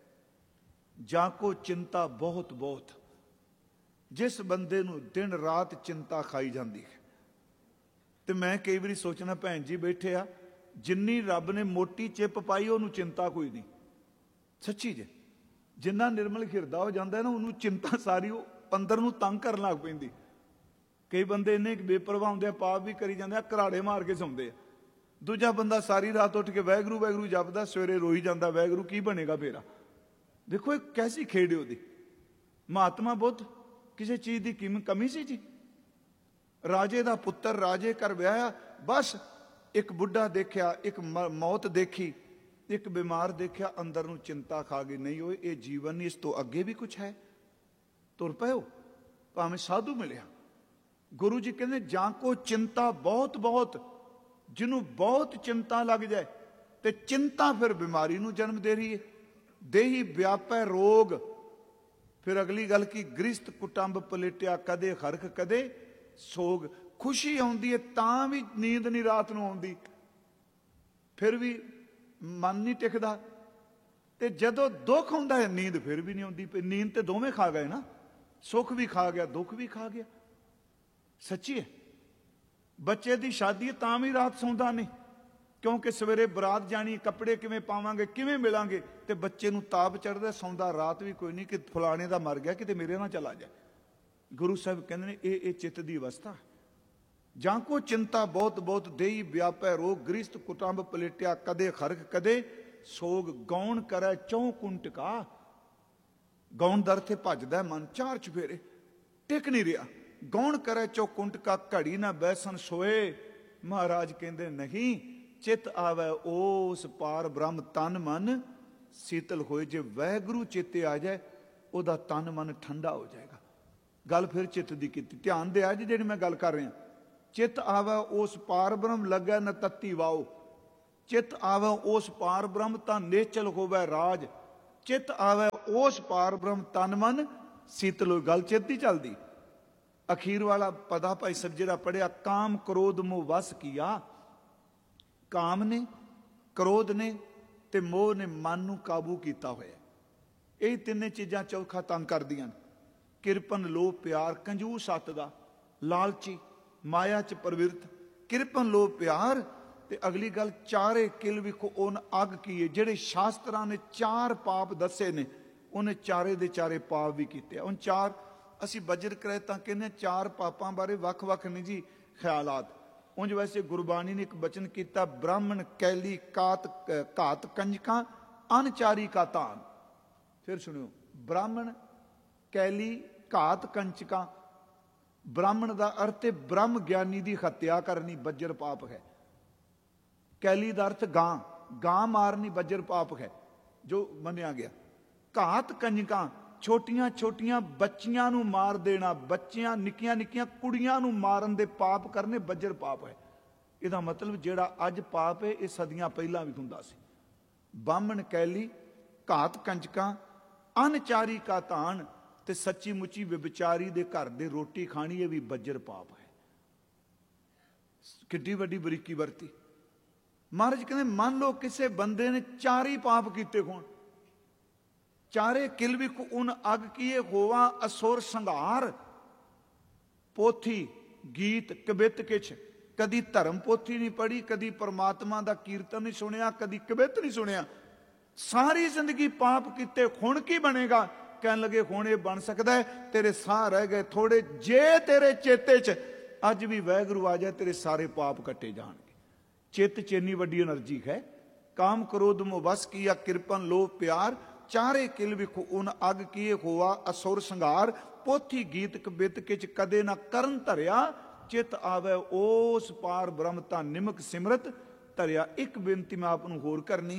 ਜਾਂ ਕੋ ਚਿੰਤਾ ਬਹੁਤ ਬਹੁਤ, ਜਿਸ ਬੰਦੇ ਨੂੰ ਦਿਨ ਰਾਤ ਚਿੰਤਾ ਖਾਈ ਜਾਂਦੀ ਹੈ। ਤੇ ਮੈਂ ਕਈ ਵਾਰੀ ਸੋਚਣਾ, ਭੈਣ ਜੀ ਬੈਠੇ ਆ, ਜਿੰਨੀ ਰੱਬ ਨੇ ਮੋਟੀ ਚਿੱਪ ਪਾਈ ਉਹਨੂੰ ਚਿੰਤਾ ਕੋਈ ਨਹੀਂ। ਸੱਚੀ ਜੇ ਜਿੰਨਾ ਨਿਰਮਲ ਹਿਰਦਾ ਹੋ ਜਾਂਦਾ ਨਾ, ਉਹਨੂੰ ਚਿੰਤਾ ਸਾਰੀ ਉਹ ਅੰਦਰ ਨੂੰ ਤੰਗ ਕਰਨ ਲੱਗ ਪੈਂਦੀ। ਕਈ ਬੰਦੇ ਇੰਨੇ ਬੇਪਰਵਾਹ ਹੁੰਦੇ ਆ, ਪਾਪ ਵੀ ਕਰੀ ਜਾਂਦੇ ਆ, ਘਰਾੜੇ ਮਾਰ ਕੇ ਸੌਂਦੇ ਆ। ਦੂਜਾ ਬੰਦਾ ਸਾਰੀ ਰਾਤ ਉੱਠ ਕੇ ਵਾਹਿਗੁਰੂ ਵਾਹਿਗੁਰੂ ਜਪਦਾ, ਸਵੇਰੇ ਰੋਈ ਜਾਂਦਾ ਵਾਹਿਗੁਰੂ, ਕੀ ਬਣੇਗਾ ਫੇਰਾ? ਦੇਖੋ ਇਹ ਕੈਸੀ ਖੇਡ ਉਹਦੀ। ਮਹਾਤਮਾ ਬੁੱਧ ਕਿਸੇ ਚੀਜ਼ ਦੀ ਕਮੀ ਸੀ ਜੀ? ਰਾਜੇ ਦਾ ਪੁੱਤਰ ਰਾਜੇ ਘਰ ਵਿਆਹਿਆ, ਬਸ ਇੱਕ ਬੁੱਢਾ ਦੇਖਿਆ, ਇੱਕ ਮੌਤ ਦੇਖੀ, ਇੱਕ ਬਿਮਾਰ ਦੇਖਿਆ, ਅੰਦਰ ਨੂੰ ਚਿੰਤਾ ਖਾ ਗਈ। ਨਹੀਂ ਓਏ, ਇਹ ਜੀਵਨ ਨਹੀਂ, ਇਸ ਤੋਂ ਅੱਗੇ ਵੀ ਕੁਛ ਹੈ। ਤੁਰ ਪਇਓ, ਭਾਵੇਂ ਸਾਧੂ ਮਿਲਿਆ। ਗੁਰੂ ਜੀ ਕਹਿੰਦੇ ਜਾਂ ਕੋ ਚਿੰਤਾ ਬਹੁਤ ਬਹੁਤ, ਜਿਹਨੂੰ ਬਹੁਤ ਚਿੰਤਾ ਲੱਗ ਜਾਏ, ਤੇ ਚਿੰਤਾ ਫਿਰ ਬਿਮਾਰੀ ਨੂੰ ਜਨਮ ਦੇ ਰਹੀ ਹੈ। ਦੇਹੀ ਵਿਆਪੈ ਰੋਗ। ਫਿਰ ਅਗਲੀ ਗੱਲ ਕੀ? ਗ੍ਰਿਸਤ ਕੁਟੰਬ ਪਲੇਟਿਆ, ਕਦੇ ਹਰਖ ਕਦੇ ਸੋਗ। ਖੁਸ਼ੀ ਆਉਂਦੀ ਹੈ ਤਾਂ ਵੀ ਨੀਂਦ ਨਹੀਂ ਰਾਤ ਨੂੰ ਆਉਂਦੀ, ਫਿਰ ਵੀ ਮਨ ਨਹੀਂ ਟਿਕਦਾ। ਤੇ ਜਦੋਂ ਦੁੱਖ ਹੁੰਦਾ ਹੈ ਨੀਂਦ ਫਿਰ ਵੀ ਨਹੀਂ ਆਉਂਦੀ। ਨੀਂਦ ਤੇ ਦੋਵੇਂ ਖਾ ਗਏ ਨਾ, ਸੁੱਖ ਵੀ ਖਾ ਗਿਆ, ਦੁੱਖ ਵੀ ਖਾ ਗਿਆ। ਸੱਚੀ ਹੈ। ਬੱਚੇ ਦੀ ਸ਼ਾਦੀ ਹੈ ਤਾਂ ਵੀ ਰਾਤ ਸੌਂਦਾ ਨਹੀਂ, ਕਿਉਂਕਿ ਸਵੇਰੇ ਬਰਾਤ ਜਾਣੀ, ਕੱਪੜੇ ਕਿਵੇਂ ਪਾਵਾਂਗੇ, ਕਿਵੇਂ ਮਿਲਾਂਗੇ, ਤੇ ਬੱਚੇ ਨੂੰ ਤਾਪ ਚੜ੍ਹਦਾ, ਸੌਂਦਾ ਰਾਤ ਵੀ ਕੋਈ ਨਹੀਂ ਕਿ ਫਲਾਣੇ ਦਾ ਮਰ ਗਿਆ, ਕਿਤੇ ਮੇਰੇ ਨਾਲ ਚਲਾ ਜਾਏ। ਗੁਰੂ ਸਾਹਿਬ ਕਹਿੰਦੇ ਨੇ ਇਹ ਚਿੱਤ ਦੀ ਅਵਸਥਾ। ਜਾਂ ਕੋ ਚਿੰਤਾ ਬਹੁਤ ਬਹੁਤ, ਦੇਹੀ ਵਿਆਪੈ ਰੋਗ, ਗ੍ਰਿਸਤ ਕੁਟੰਬ ਪਲੇਟਿਆ, ਕਦੇ ਖਰਖ ਕਦੇ ਸੋਗ। ਗੌਣ ਕਰੈ ਚੌ ਕੁੰਟਕਾ, ਗੌਣ ਦਰ ਤੇ ਭੱਜਦਾ ਮਨ, ਚਾਰ ਚੁਫੇਰੇ ਟਿਕ ਨਹੀਂ ਰਿਹਾ। ਗੌਣ ਕਰੈ ਚੌ ਕੁੰਟਕਾ, ਘੜੀ ਨਾ ਬੈਸਨ ਸੋਏ। ਮਹਾਰਾਜ ਕਹਿੰਦੇ ਨਹੀਂ, ਚਿੱਤ ਆਵੈ ਉਸ ਪਾਰ ਬ੍ਰਹਮ, ਤਨ ਮਨ ਸੀਤਲ ਹੋਏ। ਜੇ ਵਾਹਿਗੁਰੂ ਚੇਤੇ ਆ ਜਾਏ, ਉਹਦਾ ਤਨ ਮਨ ਠੰਡਾ ਹੋ ਜਾਏਗਾ। ਗੱਲ ਫਿਰ ਚਿੱਤ ਦੀ ਕੀਤੀ। ਧਿਆਨ ਦਿਆ ਜੀ ਜਿਹੜੀ ਮੈਂ ਗੱਲ ਕਰ ਰਿਹਾ। चित आवे उस पार ब्रह्म लगे न तत्ती वाओ, चित आवे उस पार ब्रह्म ता नेचल होवे राज, चित आवे उस पार ब्रह्म तन मन शीतल हो। गल चेती चलदी। अखीर वाला पदा भाई सब जिहड़ा पढ़िया, काम क्रोध मोह वस किया। काम ने, क्रोध ने ते मोह ने मन नूं काबू किया होया। यही तिन्ने चीज़ां चौखा तंग करदियां। किरपन लोभ प्यार कंजूस अत दा, लालची माया च प्रवृत्त। किरपन लोभ प्यार ते अगली गल चारे किल विखो उन अग कीए। जिहड़े शास्त्रां ने चार पाप दसे ने, उन्हें चारे दे चारे पाप भी कीते। उन चार असी बजर करे तां कहने चार पापां बारे वख वख नहीं जी ख्यालात। उंज वैसे गुरबाणी ने एक बचन किया, ब्राह्मण कैली कात घात कंजकां अनचारी का तान। फिर सुनियो, ब्राह्मण कैली घात कंचकां। ब्राह्मण का अर्थ है ब्रह्म ज्ञानी की हत्या करनी, बज्जर पाप है। कैली का अर्थ गां, गां मारनी बज्जर पाप है जो मनिया गया। घात कंजकां छोटियां छोटियां बच्चियां नूं मार देना, बच्चियां निक्कियां निक्कियां कुड़ियां नूं मारन दे पाप करने बज्जर पाप है। इहदा मतलब जिहड़ा अज पाप है यह सदियां पहलां भी हुंदा सी। बामण कैली घात कंजकां अनचारी का धान, ते सच्ची मुची विचारी दे घर दे रोटी खानी, ये भी बज्जर पाप है। किड्डी वड्डी बरीकी वरती। महाराज कहते मान लो किसी बंदे ने चार ही पाप किते होण, चारे किल भी उन अग किए होवा असुर संघार। पोथी गीत कबित किछ, कदी धर्म पोथी नहीं पढ़ी, कदी परमात्मा दा कीर्तन नहीं सुनिया, कदी कबित नहीं सुनिया। सारी जिंदगी पाप किते, हुण की बनेगा? कहन लगे हुण ये बन सकता है, तेरे साह रह गए थोड़े, जे तेरे चेते च अज भी वैगुरू आ जाए तेरे सारे पाप कटे जाणगे। चित च इन्नी वड्डी एनर्जी है। काम क्रोध मोह वस किया, किरपन लोभ प्यार, चारे किल विखो उन अग किए होवा असुर संघार। पोथी गीत कबित किच कदे ना करन धरिया, चित आवे उस पार ब्रह्म ता निमक सिमरत धरिया। एक बेनती मैं आप नूं होर करनी,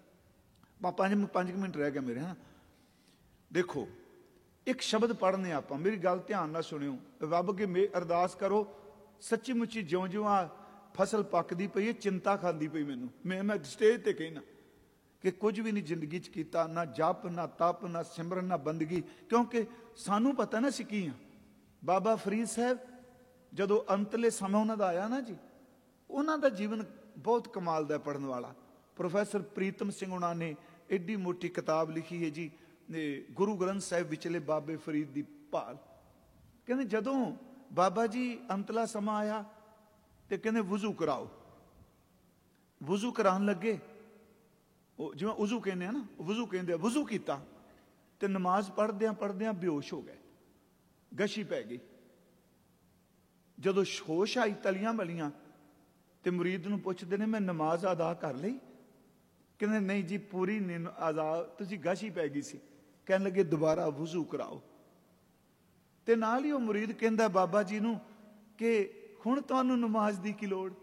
5 मिनट रह गए मेरे। हाँ देखो, एक शब्द पढ़ने आप, मेरी गल ध्यान नाल सुनियो। रब अगे अरदास करो, सच्ची मुची ज्यों ज्यों आ फसल पकदी पई है, चिंता खांदी पई मैनूं। मैं स्टेज ते कहना कि कुछ भी नहीं जिंदगी च कीता, ना जप ना तप ना सिमरन ना बंदगी, क्योंकि सानू पता ना असीं की हाँ। बाबा फरीद साहब जदों अंतले समय उन्हां दा आया ना जी, उन्हां दा जीवन बहुत कमाल दा पढ़न वाला। प्रोफैसर प्रीतम सिंह उन्हां ने एडी मोटी किताब लिखी है जी, गुरु ग्रंथ साहिब विचले बाबे फरीद दी भाल। कहते जदों बाबा जी अंतला समा आया तो कहते वुजू कराओ। वुजू करान लगे, जिवें उजू कहने ना, वुजू कहते, वुजू किया तो नमाज पढ़द्या बेहोश हो गए, गशी पै गई। जदों होश आई तलियां मलियां तो मुरीद नूं पुछदे ने, मैं नमाज अदा कर लई? कहते नहीं जी पूरी अदा, तुसीं गशी पै गई सी। कहन लगे दोबारा वुजू कराओ। ते नाल ही वो मुरीद कहंदा बाबा जी नूं कि हुण तुहानूं नमाज दी की लोड़?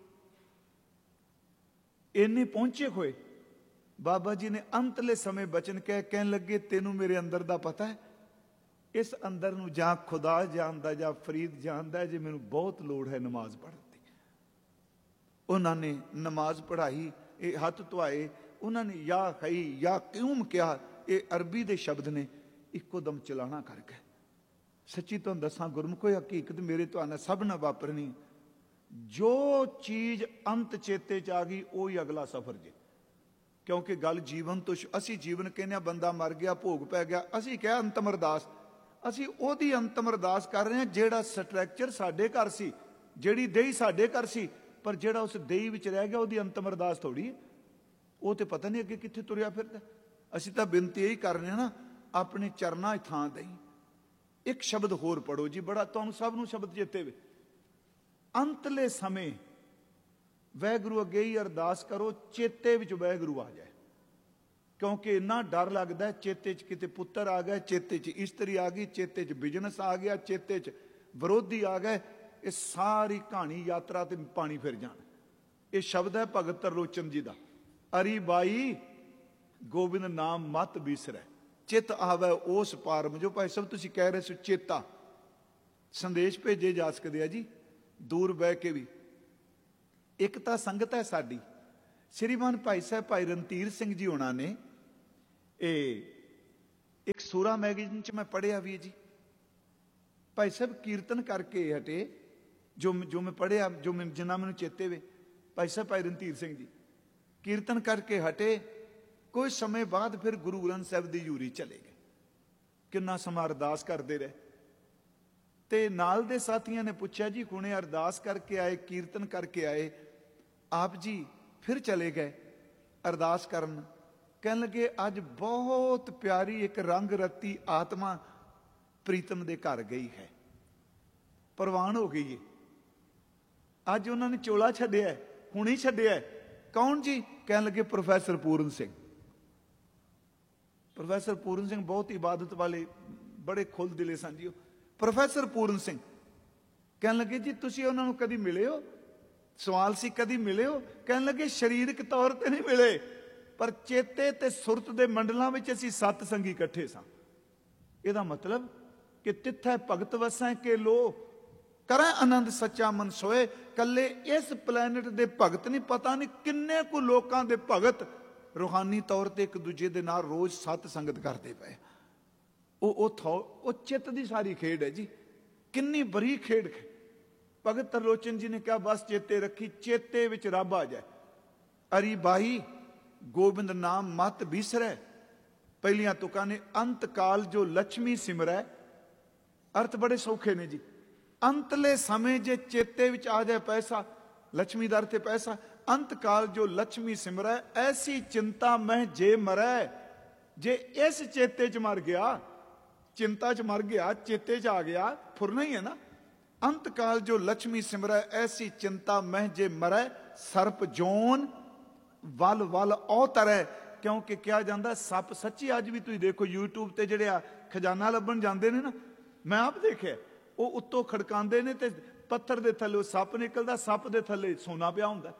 इन्ने पहुंचे होए बाबा जी ने अंतले समय बचन कहन लगे, तेनू मेरे अंदर दा पता है, इस अंदर नूं जां खुदा जानदा जां फरीद जानदा जे मैनू बहुत लोड़ है नमाज पढ़न दी। उन्होंने नमाज पढ़ाई, ये हथ धुआए, उन्होंने या खई या क्यूम कहा, ये अरबी दे शब्द ने, इको दम चलाना कर गए। सच्ची तुहानूं दसां गुरमुखो, हकीकत मेरे तुहानूं सब ना वापरनी। जो चीज़ अंत चेते च आ गई वो ही अगला सफर जे। क्योंकि गल जीवन तो, असी जीवन कहने बंदा मर गया भोग पै गया, असी क्या अंतम अरदास, असी ओदी अंतम अरदास कर रहे हैं जेड़ा स्ट्रक्चर साडे घर सी, जेड़ी देही साडे घर सी, पर जेड़ा उस देही विच रह गया ओदी अंतम अरदास थोड़ी है। वो तो पता नहीं अगे कित्थे तुरिया फिरदा। असी तो बिनती यही कर रहे हैं ना, अपने चरना थां दई। एक शब्द होर पढ़ो जी, बड़ा तुहानूं सब नूं शब्द चेते वे। अंतले समय वैगुरू अगे ही अरदास करो, चेते विच वैगुरू आ जाए। क्योंकि इन्ना डर लगता है, चेते च किते पुत्र आ गए, चेते च इस्त्री आ गई, चेते च बिजनस आ गया, चेते च विरोधी आ गए, ये सारी कहानी यात्रा ते पानी फिर जान। ये शब्द है भगत तरलोचन जी का, अरी बाई गोबिंद नाम मत बिसरै, चित आवे उस पार। जो भाई सब तुसीं कह रहे सो चेता, संदेश भेजे जा सकते हैं जी। ਦੂਰ ਬਹਿ ਕੇ ਵੀ। ਇੱਕ ਤਾਂ ਸੰਗਤ ਹੈ ਸਾਡੀ, ਸ਼੍ਰੀਮਾਨ ਭਾਈ ਸਾਹਿਬ ਭਾਈ ਰਣਧੀਰ ਸਿੰਘ ਜੀ ਹੋਣਾ ਨੇ ਇਹ ਇੱਕ ਸੂਰਾ ਮੈਗਜ਼ੀਨ 'ਚ ਮੈਂ ਪੜ੍ਹਿਆ ਵੀ ਜੀ, ਭਾਈ ਸਾਹਿਬ ਕੀਰਤਨ ਕਰਕੇ ਹਟੇ, ਜੋ ਮੈਂ ਪੜ੍ਹਿਆ, ਜਿੰਨਾ ਮੈਨੂੰ ਚੇਤੇ ਵੇ, ਭਾਈ ਸਾਹਿਬ ਭਾਈ ਰਣਧੀਰ ਸਿੰਘ ਜੀ ਕੀਰਤਨ ਕਰਕੇ ਹਟੇ, ਕੁਝ ਸਮੇਂ ਬਾਅਦ ਫਿਰ ਗੁਰੂ ਗ੍ਰੰਥ ਸਾਹਿਬ ਦੀ ਹਜ਼ੂਰੀ ਚਲੇ ਗਏ। ਕਿੰਨਾ ਸਮਾਂ ਅਰਦਾਸ ਕਰਦੇ ਰਹੇ। ਤੇ ਨਾਲ ਦੇ ਸਾਥੀਆਂ ਨੇ ਪੁੱਛਿਆ ਜੀ ਹੁਣੇ ਅਰਦਾਸ ਕਰਕੇ ਆਏ, ਕੀਰਤਨ ਕਰਕੇ ਆਏ, ਆਪ ਜੀ ਫਿਰ ਚਲੇ ਗਏ ਅਰਦਾਸ ਕਰਨ। ਕਹਿਣ ਲੱਗੇ ਅੱਜ ਬਹੁਤ ਪਿਆਰੀ ਇੱਕ ਰੰਗ ਰਤੀ ਆਤਮਾ ਪ੍ਰੀਤਮ ਦੇ ਘਰ ਗਈ ਹੈ, ਪ੍ਰਵਾਨ ਹੋ ਗਈ ਹੈ। ਅੱਜ ਉਹਨਾਂ ਨੇ ਚੋਲਾ ਛੱਡਿਆ, ਹੁਣੀ ਛੱਡਿਆ। ਕੌਣ ਜੀ? ਕਹਿਣ ਲੱਗੇ ਪ੍ਰੋਫੈਸਰ ਪੂਰਨ ਸਿੰਘ। ਪ੍ਰੋਫੈਸਰ ਪੂਰਨ ਸਿੰਘ ਬਹੁਤ ਇਬਾਦਤ ਵਾਲੇ, ਬੜੇ ਖੁੱਲ ਦਿਲੇ ਸਨ ਜੀ ਉਹ। ਪ੍ਰੋਫੈਸਰ ਪੂਰਨ ਸਿੰਘ ਕਹਿਣ ਲੱਗੇ ਜੀ ਤੁਸੀਂ ਉਹਨਾਂ ਨੂੰ ਕਦੀ ਮਿਲੇ ਹੋ? ਸਵਾਲ ਸੀ ਕਦੀ ਮਿਲੇ ਹੋ? ਕਹਿਣ ਲੱਗੇ ਸਰੀਰਕ ਤੌਰ ਤੇ ਨਹੀਂ ਮਿਲੇ, ਪਰ ਚੇਤੇ ਤੇ ਸੁਰਤ ਦੇ ਮੰਡਲਾਂ ਵਿੱਚ ਅਸੀਂ ਸੱਤ ਸੰਗੀ ਇਕੱਠੇ ਸਾਂ। ਇਹਦਾ ਮਤਲਬ ਕਿ ਤਿੱਥੈ ਭਗਤ ਵਸੈ ਕੇ ਲੋ, ਕਰੈ ਆਨੰਦ ਸੱਚਾ ਮਨ ਸੋਏ। ਕੱਲੇ ਇਸ ਪਲੈਨਟ ਦੇ ਭਗਤ ਨਹੀਂ, ਪਤਾ ਨਹੀਂ ਕਿੰਨੇ ਕੁ ਲੋਕਾਂ ਦੇ ਭਗਤ ਰੂਹਾਨੀ ਤੌਰ ਤੇ ਇੱਕ ਦੂਜੇ ਦੇ ਨਾਲ ਰੋਜ਼ ਸਤ ਸੰਗਤ ਕਰਦੇ ਪਏ। ਉਹ ਚਿੱਤ ਦੀ ਸਾਰੀ ਖੇਡ ਹੈ ਜੀ, ਕਿੰਨੀ ਬਰੀ ਖੇਡ। ਭਗਤ ਤਰਲੋਚਨ ਜੀ ਨੇ ਕਿਹਾ ਬਸ ਚੇਤੇ ਰੱਖੀ, ਚੇਤੇ ਵਿੱਚ ਰੱਬ ਆ ਜਾਏ। ਅਰੀ ਬਾਈ ਗੋਬਿੰਦ ਨਾਮ ਮਤ ਬਿਸਰੈ, ਪਹਿਲੀਆਂ ਤੁਕਾਂ ਨੇ ਅੰਤ ਕਾਲ ਜੋ ਲక్ష్ਮੀ ਸਿਮਰੈ। ਅਰਥ ਬੜੇ ਸੌਖੇ ਨੇ ਜੀ। ਅੰਤਲੇ ਸਮੇਂ ਜੇ ਚੇਤੇ ਵਿੱਚ ਆ ਜਾਏ ਪੈਸਾ, ਲక్ష్ਮੀ ਦਾ ਅਰਥ ਹੈ ਪੈਸਾ। ਅੰਤ ਕਾਲ ਜੋ ਲక్ష్ਮੀ ਸਿਮਰੈ, ਐਸੀ ਚਿੰਤਾ ਮੈਂ ਜੇ ਮਰੈ। ਜੇ ਇਸ ਚੇਤੇ 'ਚ ਮਰ ਗਿਆ, ਚਿੰਤਾ 'ਚ ਮਰ ਗਿਆ, ਚੇਤੇ 'ਚ ਆ ਗਿਆ, ਫੁਰਨਾ ਹੀ ਹੈ ਨਾ। ਅੰਤ ਕਾਲ ਜੋ ਲక్ష్ਮੀ ਸਿਮਰੈ, ਐਸੀ ਚਿੰਤਾ ਮੈਂ ਜੇ ਮਰੈ। ਸਰਪ ਜੋਨ ਵਲ ਵਲ ਔਤਰੈ। ਕਿਉਂਕਿ ਕਿਹਾ ਜਾਂਦਾ ਸੱਪ ਸੱਚੀ, ਅੱਜ ਵੀ ਤੁਸੀਂ ਦੇਖੋ YouTube ਤੇ ਜਿਹੜੇ ਆ ਖਜ਼ਾਨਾ ਲੱਭਣ ਜਾਂਦੇ ਨੇ ਨਾ, ਮੈਂ ਆਪ ਦੇਖਿਆ, ਉਹ ਉੱਤੋਂ ਖੜਕਾਉਂਦੇ ਨੇ ਤੇ ਪੱਥਰ ਦੇ ਥੱਲੇ ਸੱਪ ਨਿਕਲਦਾ, ਸੱਪ ਦੇ ਥੱਲੇ ਸੋਨਾ ਪਿਆ ਹੁੰਦਾ।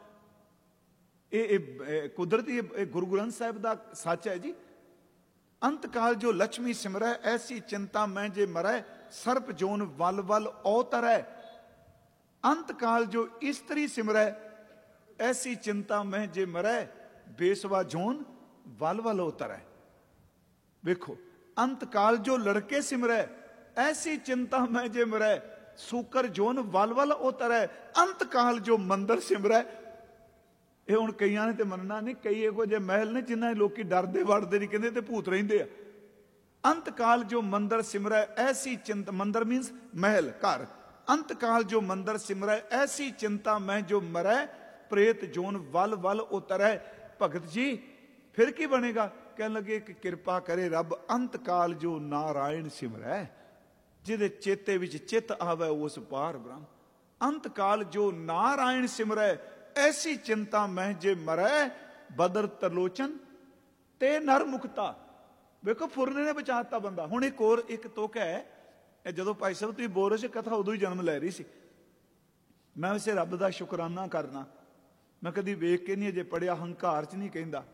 ਇਹ ਕੁਦਰਤੀ, ਇਹ ਗੁਰੂ ਗ੍ਰੰਥ ਸਾਹਿਬ ਦਾ ਸੱਚ ਹੈ ਜੀ। ਅੰਤ ਕਾਲ ਜੋ ਲక్ష్ਮੀ ਸਿਮਰੈ, ਐਸੀ ਚਿੰਤਾ ਮੈਂ ਜੇ ਮਰੈ। ਸਰਪ ਜੋਨ ਵਲ ਵਲ ਔਤਰੈ। ਅੰਤ ਕਾਲ ਜੋ ਇਸਤਰੀ ਸਿਮਰੈ, ਐਸੀ ਚਿੰਤਾ ਮੈਂ ਜੇ ਮਰੈ। ਬੇਸਵਾ ਜੋਨ ਵਲ ਵਲ ਔਤਰੈ। ਵੇਖੋ, ਅੰਤ ਕਾਲ ਜੋ ਲੜਕੇ ਸਿਮਰੈ, ਐਸੀ ਚਿੰਤਾ ਮੈਂ ਜੇ ਮਰੈ। ਸੂਕਰ ਜੋਨ ਵਲ ਵਲ ਔਤਰੈ। ਅੰਤ ਕਾਲ ਜੋ ਮੰਦਰ ਸਿਮਰੈ। ਇਹ ਹੁਣ ਕਈਆਂ ਨੇ ਤੇ ਮੰਨਣਾ ਨਹੀਂ, ਕਈ ਇਹੋ ਜਿਹੇ ਮਹਿਲ ਨੇ ਜਿਨ੍ਹਾਂ ਲੋਕੀ ਡਰਦੇ ਵੜਦੇ ਨਹੀਂ, ਕਹਿੰਦੇ ਤੇ ਭੂਤ ਰਹਿੰਦੇ ਆ। ਅੰਤ ਕਾਲ ਜੋ ਮੰਦਰ ਸਿਮਰੈ, ਐਸੀ ਚਿੰਤਾ, ਮੰਦਰ ਮੀਨਸ ਮਹਿਲ, ਘਰ। ਅੰਤ ਕਾਲ ਜੋ ਮੰਦਰ ਸਿਮਰੈ, ਐਸੀ ਚਿੰਤਾ ਮੈਂ ਜੋ ਮਰੈ। ਪ੍ਰੇਤ ਜੋਨ ਵਲ ਵਲ ਉਤਰੈ। ਭਗਤ ਜੀ ਫਿਰ ਕੀ ਬਣੇਗਾ? ਕਹਿਣ ਲੱਗੇ ਕਿ ਕਿਰਪਾ ਕਰੇ ਰੱਬ, ਅੰਤ ਕਾਲ ਜੋ ਨਾਰਾਇਣ ਸਿਮਰੈ। ਜਿਹਦੇ ਚੇਤੇ ਵਿੱਚ ਚਿੱਤ ਆਵੇ ਉਸ ਪਾਰ ਬ੍ਰਹਮ। ਅੰਤ ਕਾਲ ਜੋ ਨਾਰਾਇਣ ਸਿਮਰੈ, ਐਸੀ ਚਿੰਤਾ ਮੈਂ ਜੇ ਮਰੈ। ਬਦਰ ਤਰਲੋਚਨ ਤੇ ਨਰ ਮੁਕਤਾ। ਵੇਖੋ ਫੁਰਨੇ ਨੇ ਬਚਾਤਾ ਬੰਦਾ। ਹੁਣ ਇੱਕ ਹੋਰ ਇੱਕ ਤੁਕ ਹੈ, ਇਹ ਜਦੋਂ ਭਾਈ ਸਾਹਿਬ ਤੁਸੀਂ ਬੋਲ ਰਹੇ ਸੀ ਕਥਾ, ਉਦੋਂ ਹੀ ਜਨਮ ਲੈ ਰਹੀ ਸੀ। ਮੈਂ ਵੈਸੇ ਰੱਬ ਦਾ ਸ਼ੁਕਰਾਨਾ ਕਰਨਾ, ਮੈਂ ਕਦੀ ਵੇਖ ਕੇ ਨਹੀਂ ਅਜੇ ਪੜਿਆ, ਹੰਕਾਰ 'ਚ ਨਹੀਂ ਕਹਿੰਦਾ।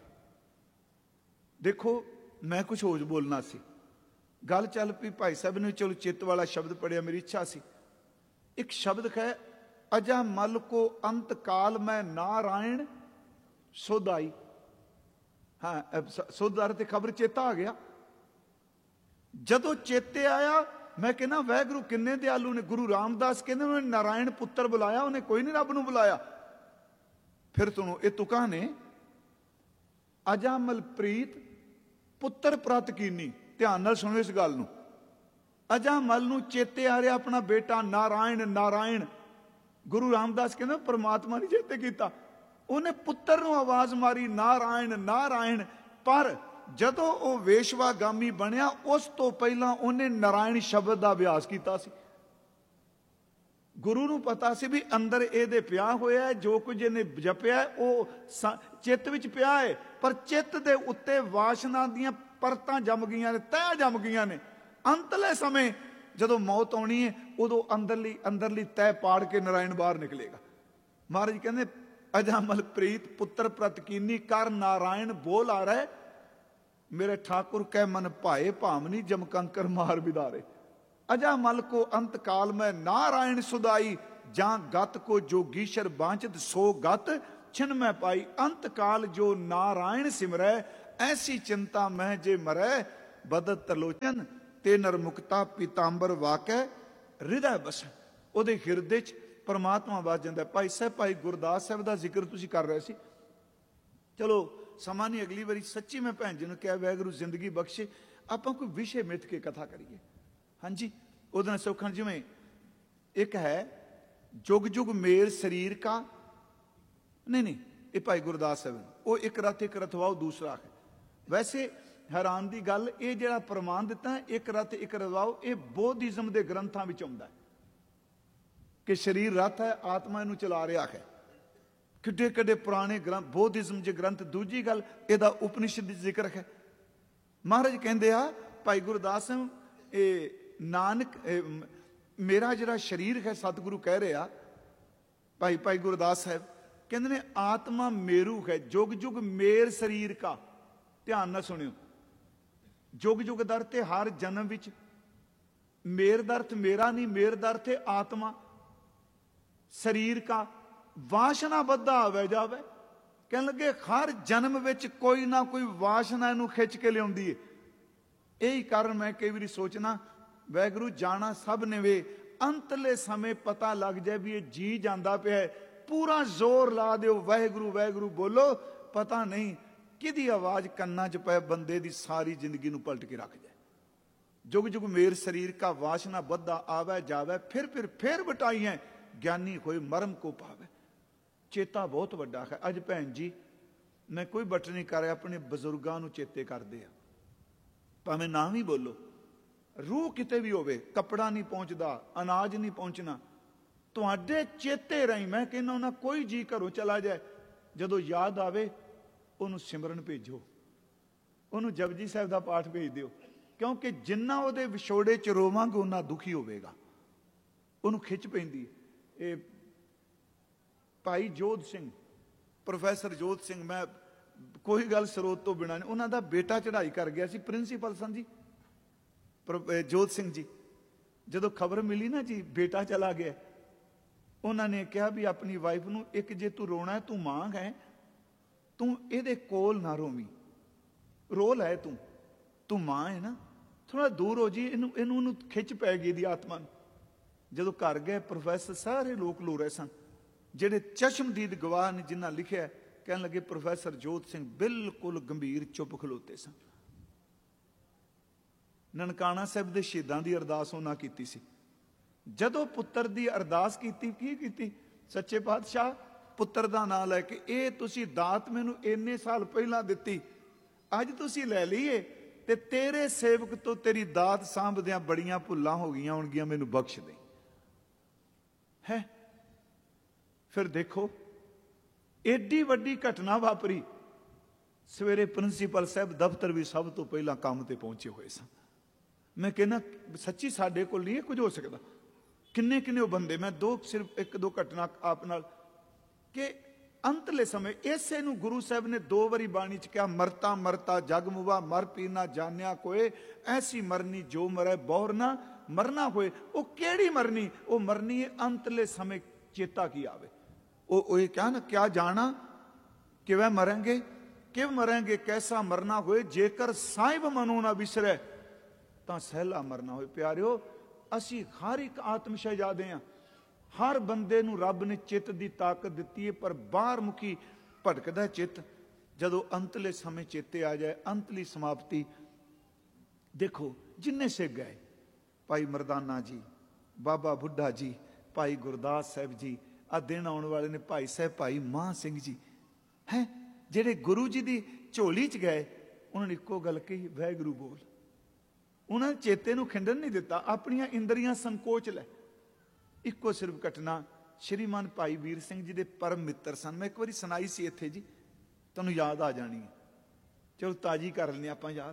ਦੇਖੋ ਮੈਂ ਕੁਛ ਹੋਰ ਬੋਲਣਾ ਸੀ, ਗੱਲ ਚੱਲ ਪਈ ਭਾਈ ਸਾਹਿਬ ਨੇ ਚਲੋ ਚਿੱਤ ਵਾਲਾ ਸ਼ਬਦ ਪੜਿਆ, ਮੇਰੀ ਇੱਛਾ ਸੀ। ਇੱਕ ਸ਼ਬਦ ਹੈ, ਅਜਾ ਮਲ ਕੋ ਅੰਤ ਕਾਲ ਮੈਂ ਨਾਰਾਇਣ ਸੋਧਾਈ। ਹਾਂ, ਸੋਧਾਰ ਤੇ ਖਬਰ ਚੇਤਾ ਆ ਗਿਆ। ਜਦੋਂ ਚੇਤੇ ਆਇਆ, ਮੈਂ ਕਹਿੰਦਾ ਵਾਹਿਗੁਰੂ ਕਿੰਨੇ ਦਿਆਲੂ ਨੇ। ਗੁਰੂ ਰਾਮਦਾਸ ਕਹਿੰਦੇ ਉਹਨੇ ਨਾਰਾਇਣ ਪੁੱਤਰ ਬੁਲਾਇਆ, ਉਹਨੇ ਕੋਈ ਨਹੀਂ ਰੱਬ ਨੂੰ ਬੁਲਾਇਆ। ਫਿਰ ਤੁਹਾਨੂੰ ਇਹ ਤੁਕਾਂ ਨੇ, ਅਜਾਮਲ ਪ੍ਰੀਤ ਪੁੱਤਰ ਪ੍ਰਤ ਕੀਨੀ। ਧਿਆਨ ਨਾਲ ਸੁਣੋ ਇਸ ਗੱਲ ਨੂੰ। ਅਜਾਮਲ ਨੂੰ ਚੇਤੇ ਆ ਰਿਹਾ ਆਪਣਾ ਬੇਟਾ ਨਾਰਾਇਣ, ਨਾਰਾਇਣ। ਗੁਰੂ ਰਾਮਦਾਸ ਕਹਿੰਦੇ ਪਰਮਾਤਮਾ ਨੇ ਚੇਤੇ ਕੀਤਾ, ਉਹਨੇ ਪੁੱਤਰ ਨੂੰ ਆਵਾਜ਼ ਮਾਰੀ ਨਾਰਾਇਣ, ਨਾਰਾਇਣ। ਪਰ ਜਦੋਂ ਉਹ ਵੇਸ਼ਵਾਗਾਮੀ ਬਣਿਆ, ਉਸ ਤੋਂ ਪਹਿਲਾਂ ਉਹਨੇ ਨਾਰਾਇਣ ਸ਼ਬਦ ਦਾ ਅਭਿਆਸ ਕੀਤਾ ਸੀ। ਗੁਰੂ ਨੂੰ ਪਤਾ ਸੀ ਵੀ ਅੰਦਰ ਇਹਦੇ ਪਿਆ ਹੋਇਆ, ਜੋ ਕੁਝ ਇਹਨੇ ਜਪਿਆ ਉਹ ਚਿੱਤ ਵਿੱਚ ਪਿਆ ਹੈ। ਪਰ ਚਿੱਤ ਦੇ ਉੱਤੇ ਵਾਸ਼ਨਾ ਦੀਆਂ ਪਰਤਾਂ ਜੰਮ ਗਈਆਂ ਨੇ, ਤਹਿ ਜੰਮ ਗਈਆਂ ਨੇ। ਅੰਤਲੇ ਸਮੇਂ ਜਦੋਂ ਮੌਤ ਆਉਣੀ ਹੈ, ਉਦੋਂ ਅੰਦਰਲੀ ਤਹਿ ਪਾੜ ਕੇ ਨਾਰਾਇਣ ਬਾਹਰ ਨਿਕਲੇਗਾ। ਮਹਾਰਾਜ ਕਹਿੰਦੇ ਅਜਾਮਲ ਪ੍ਰੀਤ ਪੁੱਤਰ ਪ੍ਰਤ ਕੀਨੀ, ਕਰ ਨਾਰਾਇਣ ਬੋਲ ਆ ਰਹੇ। ਮੇਰੇ ਠਾकुर ਕਹਿ ਮਨ ਭਾਏ, ਭਾਮਨੀ ਜਮ ਕੰਕਰ ਮਾਰ ਵਿਦਾਰੇ। ਅਜਾਮਲ ਕੋ ਅੰਤ ਕਾਲ ਮੈਂ ਨਾਰਾਇਣ ਸੁਦਾਈ। ਜਾਂ ਗਤ ਕੋ ਜੋਗੀਸ਼ਰ ਬਾਂਚਤ ਸੋ ਗਤ ਛਿਨ ਮੈਂ ਪਾਈ। ਅੰਤ ਕਾਲ ਜੋ ਨਾਰਾਇਣ ਸਿਮਰੈ ਐਸੀ ਚਿੰਤਾ ਮਹਿ ਜੇ ਮਰੈ। ਬਦਤ ਤਰਲੋਚਨ ਤੇ ਨਰਮੁਕਤਾ ਪੀਤਾੰਬਰ ਵਾਕੈ ਹਿਰਦੈ ਬਸੈ। ਉਹਦੇ ਹਿਰਦੇ 'ਚ ਪਰਮਾਤਮਾ ਵਸ ਜਾਂਦਾ। ਭਾਈ ਸਾਹਿਬ, ਭਾਈ ਗੁਰਦਾਸ ਸਾਹਿਬ ਦਾ ਜ਼ਿਕਰ ਤੁਸੀਂ ਕਰ ਰਹੇ ਸੀ। ਚਲੋ ਸਮਾਂ ਨਹੀਂ, ਅਗਲੀ ਵਾਰੀ ਸੱਚੀ ਮੈਂ ਭੈਣ ਜੀ ਨੂੰ ਕਿਹਾ ਵਾਹਿਗੁਰੂ ਜ਼ਿੰਦਗੀ ਬਖਸ਼ੇ, ਆਪਾਂ ਕੋਈ ਵਿਸ਼ੇ ਮਿੱਥ ਕੇ ਕਥਾ ਕਰੀਏ। ਹਾਂਜੀ, ਉਹਦੇ ਨਾਲ ਸੌਖਣ। ਜਿਵੇਂ ਇੱਕ ਹੈ ਜੁਗ ਜੁਗ ਮੇਰ ਸਰੀਰ ਕਾ, ਨਹੀਂ ਇਹ ਭਾਈ ਗੁਰਦਾਸ ਸਾਹਿਬ, ਉਹ ਇੱਕ ਰਥ ਇੱਕ ਰਥਵਾਓ ਦੂਸਰਾ ਹੈ। ਵੈਸੇ ਹੈਰਾਨ ਦੀ ਗੱਲ, ਇਹ ਜਿਹੜਾ ਪ੍ਰਮਾਣ ਦਿੱਤਾ ਇੱਕ ਰਥ ਇੱਕ ਰਥਵਾਓ, ਇਹ ਬੋਧਿਜ਼ਮ ਦੇ ਗ੍ਰੰਥਾਂ ਵਿੱਚ ਆਉਂਦਾ ਕਿ ਸਰੀਰ ਰਥ ਹੈ, ਆਤਮਾ ਇਹਨੂੰ ਚਲਾ ਰਿਹਾ ਹੈ। ਕਿੱਡੇ ਕਿੱਡੇ ਪੁਰਾਣੇ ਗ੍ਰੰਥ ਬੋਧਿਜ਼ਮ ਦੇ ਗ੍ਰੰਥ। ਦੂਜੀ ਗੱਲ, ਇਹਦਾ ਉਪਨਿਸ਼ਦ ਦੀ ਜ਼ਿਕਰ ਹੈ। ਮਹਾਰਾਜ ਕਹਿੰਦੇ ਆ ਭਾਈ ਗੁਰਦਾਸ, ਇਹ ਨਾਨਕ ਮੇਰਾ ਜਿਹੜਾ ਸਰੀਰ ਹੈ, ਸਤਿਗੁਰੂ ਕਹਿ ਰਿਹਾ ਭਾਈ ਗੁਰਦਾਸ ਸਾਹਿਬ ਕਹਿੰਦੇ ਨੇ ਆਤਮਾ ਮੇਰੂ ਹੈ, ਜੁਗ ਜੁਗ ਮੇਰ ਸਰੀਰ ਕਾ। ਧਿਆਨ ਨਾਲ ਸੁਣਿਓ, ਜੁਗ ਜੁਗ ਦਰ ਤੇ ਹਰ ਜਨਮ ਵਿੱਚ, ਮੇਰ ਦਾ ਅਰਥ ਮੇਰਾ ਨਹੀਂ, ਮੇਰ ਦਾ ਅਰਥ ਹੈ ਆਤਮਾ। ਸਰੀਰ ਕਾ ਵਾਸ਼ਨਾ ਬੱਧਾ ਆਵੇ ਜਾਵੇ। ਕਹਿਣ ਲੱਗੇ ਹਰ ਜਨਮ ਵਿੱਚ ਕੋਈ ਨਾ ਕੋਈ ਵਾਸ਼ਨਾ ਇਹਨੂੰ ਖਿੱਚ ਕੇ ਲਿਆਉਂਦੀ ਹੈ। ਇਹੀ ਕਾਰਨ ਮੈਂ ਕਈ ਵਾਰੀ ਸੋਚਣਾ, ਵਾਹਿਗੁਰੂ ਜਾਣਾ ਸਭ ਨੇ ਵੇ, ਅੰਤਲੇ ਸਮੇਂ ਪਤਾ ਲੱਗ ਜਾਏ ਵੀ ਇਹ ਜੀ ਜਾਂਦਾ ਪਿਆ, ਪੂਰਾ ਜ਼ੋਰ ਲਾ ਦਿਓ ਵਾਹਿਗੁਰੂ ਵਾਹਿਗੁਰੂ ਬੋਲੋ, ਪਤਾ ਨਹੀਂ ਕਿਹਦੀ ਆਵਾਜ਼ ਕੰਨਾਂ 'ਚ ਪਏ ਬੰਦੇ ਦੀ ਸਾਰੀ ਜ਼ਿੰਦਗੀ ਨੂੰ ਪਲਟ ਕੇ ਰੱਖ ਜਾਏ। ਜੁਗ ਜੁਗ ਮੇਰ ਸਰੀਰ ਕਾ ਵਾਸ਼ਨਾ ਬੱਧਾ ਆਵੇ ਜਾਵੇ, ਫਿਰ ਬਟਾਈਆਂ ਗਿਆਨੀ ਹੋਏ ਮਰਮ ਕੋ ਪਾਵੇ। ਚੇਤਾ ਬਹੁਤ ਵੱਡਾ ਹੈ। ਅੱਜ ਭੈਣ ਜੀ ਮੈਂ ਕੋਈ ਬਟ ਨਹੀਂ ਕਰ ਰਿਹਾ, ਆਪਣੇ ਬਜ਼ੁਰਗਾਂ ਨੂੰ ਚੇਤੇ ਕਰਦੇ ਆ, ਭਾਵੇਂ ਨਾ ਵੀ ਬੋਲੋ। ਰੂਹ ਕਿਤੇ ਵੀ ਹੋਵੇ, ਕੱਪੜਾ ਨਹੀਂ ਪਹੁੰਚਦਾ, ਅਨਾਜ ਨਹੀਂ ਪਹੁੰਚਣਾ, ਤੁਹਾਡੇ ਚੇਤੇ ਰਹੀ। ਮੈਂ ਕਹਿੰਦਾ ਉਹਨਾਂ ਕੋਈ ਜੀ ਘਰੋਂ ਚਲਾ ਜਾਏ, ਜਦੋਂ ਯਾਦ ਆਵੇ ਉਹਨੂੰ ਸਿਮਰਨ ਭੇਜੋ, ਉਹਨੂੰ ਜਪਜੀ ਸਾਹਿਬ ਦਾ ਪਾਠ ਭੇਜ ਦਿਓ, ਕਿਉਂਕਿ ਜਿੰਨਾ ਉਹਦੇ ਵਿਛੋੜੇ 'ਚ ਰੋਵਾਂਗੇ ਉਹਨਾਂ ਦੁਖੀ ਹੋਵੇਗਾ, ਉਹਨੂੰ ਖਿੱਚ ਪੈਂਦੀ। ਇਹ ਭਾਈ ਜੋਧ ਸਿੰਘ, ਪ੍ਰੋਫੈਸਰ ਜੋਧ ਸਿੰਘ, ਮੈਂ ਕੋਈ ਗੱਲ ਸਰੋਤ ਤੋਂ ਬਿਨਾਂ ਨਹੀਂ, ਉਹਨਾਂ ਦਾ ਬੇਟਾ ਚੜ੍ਹਾਈ ਕਰ ਗਿਆ ਸੀ, ਪ੍ਰਿੰਸੀਪਲ ਸਨ ਜੀ ਜੋਧ ਸਿੰਘ ਜੀ। ਜਦੋਂ ਖਬਰ ਮਿਲੀ ਨਾ ਜੀ ਬੇਟਾ ਚਲਾ ਗਿਆ, ਉਹਨਾਂ ਨੇ ਕਿਹਾ ਵੀ ਆਪਣੀ ਵਾਈਫ ਨੂੰ, ਇੱਕ ਜੇ ਤੂੰ ਰੋਣਾ ਹੈ, ਤੂੰ ਮਾਂ ਹੈ, ਤੂੰ ਇਹਦੇ ਕੋਲ ਨਾ ਰੋਵੀਂ, ਰੋ ਲੈ, ਤੂੰ ਮਾਂ ਹੈ ਨਾ, ਥੋੜਾ ਦੂਰ ਹੋ ਜੀ, ਇਹਨੂੰ ਖਿੱਚ ਪੈ ਗਈ ਦੀ ਆਤਮਾ ਨੂੰ। ਜਦੋਂ ਘਰ ਗਏ ਪ੍ਰੋਫੈਸਰ, ਸਾਰੇ ਲੋਕ ਲੋ ਰਹੇ ਸਨ, ਜਿਹੜੇ ਚਸ਼ਮਦੀਦ ਗਵਾਹ ਨੇ ਜਿਨ੍ਹਾਂ ਲਿਖਿਆ, ਕਹਿਣ ਲੱਗੇ ਪ੍ਰੋਫੈਸਰ ਜੋਧ ਸਿੰਘ ਬਿਲਕੁਲ ਗੰਭੀਰ ਚੁੱਪ ਖਲੋਤੇ ਸਨ। ਨਨਕਾਣਾ ਸਾਹਿਬ ਦੇ ਸ਼ਹੀਦਾਂ ਦੀ ਅਰਦਾਸ ਉਹਨਾਂ ਕੀਤੀ ਸੀ। ਜਦੋਂ ਪੁੱਤਰ ਦੀ ਅਰਦਾਸ ਕੀਤੀ, ਕੀ ਕੀਤੀ? ਸੱਚੇ ਪਾਤਸ਼ਾਹ ਪੁੱਤਰ ਦਾ ਨਾਂ ਲੈ ਕੇ, ਇਹ ਤੁਸੀਂ ਦਾਤ ਮੈਨੂੰ ਇੰਨੇ ਸਾਲ ਪਹਿਲਾਂ ਦਿੱਤੀ, ਅੱਜ ਤੁਸੀਂ ਲੈ ਲਈਏ, ਤੇ ਤੇਰੇ ਸੇਵਕ ਤੋਂ ਤੇਰੀ ਦਾਤ ਸਾਂਭਦਿਆਂ ਬੜੀਆਂ ਭੁੱਲਾਂ ਹੋ ਗਈਆਂ ਹੋਣਗੀਆਂ, ਮੈਨੂੰ ਬਖਸ਼ ਦੇ। ਹੈ ਫਿਰ ਦੇਖੋ ਏਡੀ ਵੱਡੀ ਘਟਨਾ ਵਾਪਰੀ। ਸਵੇਰੇ ਪ੍ਰਿੰਸੀਪਲ ਸਾਹਿਬ ਦਫ਼ਤਰ ਵੀ ਸਭ ਤੋਂ ਪਹਿਲਾਂ ਕੰਮ ਤੇ ਪਹੁੰਚੇ ਹੋਏ ਸਨ। ਮੈਂ ਕਹਿੰਦਾ ਸੱਚੀ ਸਾਡੇ ਕੋਲ ਨਹੀਂ ਇਹ ਕੁਝ ਹੋ ਸਕਦਾ। ਕਿੰਨੇ ਕਿੰਨੇ ਉਹ ਬੰਦੇ, ਮੈਂ ਸਿਰਫ ਇੱਕ ਦੋ ਘਟਨਾ ਆਪ ਨਾਲ, ਕਿ ਅੰਤਲੇ ਸਮੇਂ ਇਸੇ ਨੂੰ ਗੁਰੂ ਸਾਹਿਬ ਨੇ 2 ਵਾਰੀ ਬਾਣੀ ਚ ਕਿਹਾ, ਮਰਤਾ ਮਰਤਾ ਜਗ ਮੁਵਾ, ਮਰ ਪੀ ਨਾ ਜਾਣਿਆ ਕੋਏ, ਐਸੀ ਮਰਨੀ ਜੋ ਮਰੇ ਬੌਰ ਨਾ ਮਰਨਾ ਹੋਏ। ਉਹ ਕਿਹੜੀ ਮਰਨੀ? ਉਹ ਮਰਨੀ ਹੈ ਅੰਤਲੇ ਸਮੇਂ ਚੇਤਾ ਕੀ ਆਵੇ। ਉਹ ਇਹ ਕਿਹਾ ਨਾ, ਕਿਆ ਜਾਣਾ ਕਿਵੇਂ ਮਰਾਂਗੇ, ਕਿਵ ਮਰਾਂਗੇ, ਕੈਸਾ ਮਰਨਾ ਹੋਏ, ਜੇਕਰ ਸਾਹਿਬ ਮਨੋ ਨਾ ਵਿਸਰੇ ਤਾਂ ਸਹਿਲਾ ਮਰਨਾ ਹੋਏ। ਪਿਆਰਿਓ, ਅਸੀਂ ਹਰ ਇੱਕ ਆਤਮ ਸ਼ਹਿਜ਼ਾਦੇ ਹਾਂ, ਹਰ ਬੰਦੇ ਨੂੰ ਰੱਬ ਨੇ ਚਿੱਤ ਦੀ ਤਾਕਤ ਦਿੱਤੀ ਹੈ, ਪਰ ਬਾਹਰ ਮੁਖੀ ਭਟਕਦਾ ਚਿੱਤ। ਜਦੋਂ ਅੰਤਲੇ ਸਮੇਂ ਚੇਤੇ ਆ ਜਾਏ, ਅੰਤਲੀ ਸਮਾਪਤੀ ਦੇਖੋ, ਜਿੰਨੇ ਸਿੱਖ ਗਏ, ਭਾਈ ਮਰਦਾਨਾ ਜੀ, ਬਾਬਾ ਬੁੱਢਾ ਜੀ, ਭਾਈ ਗੁਰਦਾਸ ਸਾਹਿਬ ਜੀ, ਆ ਦਿਨ ਆਉਣ ਵਾਲੇ ਨੇ ਭਾਈ ਸਾਹਿਬ, ਭਾਈ ਮਾਨ ਸਿੰਘ ਜੀ, ਹੈ ਜਿਹੜੇ ਗੁਰੂ ਜੀ ਦੀ ਝੋਲੀ 'ਚ ਗਏ, ਉਹਨਾਂ ਨੇ ਇੱਕੋ ਗੱਲ ਕਹੀ, ਵਾਹਿਗੁਰੂ ਬੋਲ। ਉਹਨਾਂ ਨੇ ਚੇਤੇ ਨੂੰ ਖਿੰਡਣ ਨਹੀਂ ਦਿੱਤਾ, ਆਪਣੀਆਂ ਇੰਦਰੀਆਂ ਸੰਕੋਚ ਲੈ। ਇੱਕੋ ਸਿਰਫ ਘਟਨਾ, ਸ਼੍ਰੀਮਾਨ ਭਾਈ ਵੀਰ ਸਿੰਘ ਜੀ ਦੇ ਪਰਮ ਮਿੱਤਰ ਸਨ, ਮੈਂ ਇੱਕ ਵਾਰੀ ਸੁਣਾਈ ਸੀ ਇੱਥੇ ਜੀ, ਤੁਹਾਨੂੰ ਯਾਦ ਆ ਜਾਣੀ ਹੈ, ਚਲੋ ਤਾਜ਼ੀ ਕਰ ਲੈਂਦੇ ਆਪਾਂ ਯਾਦ।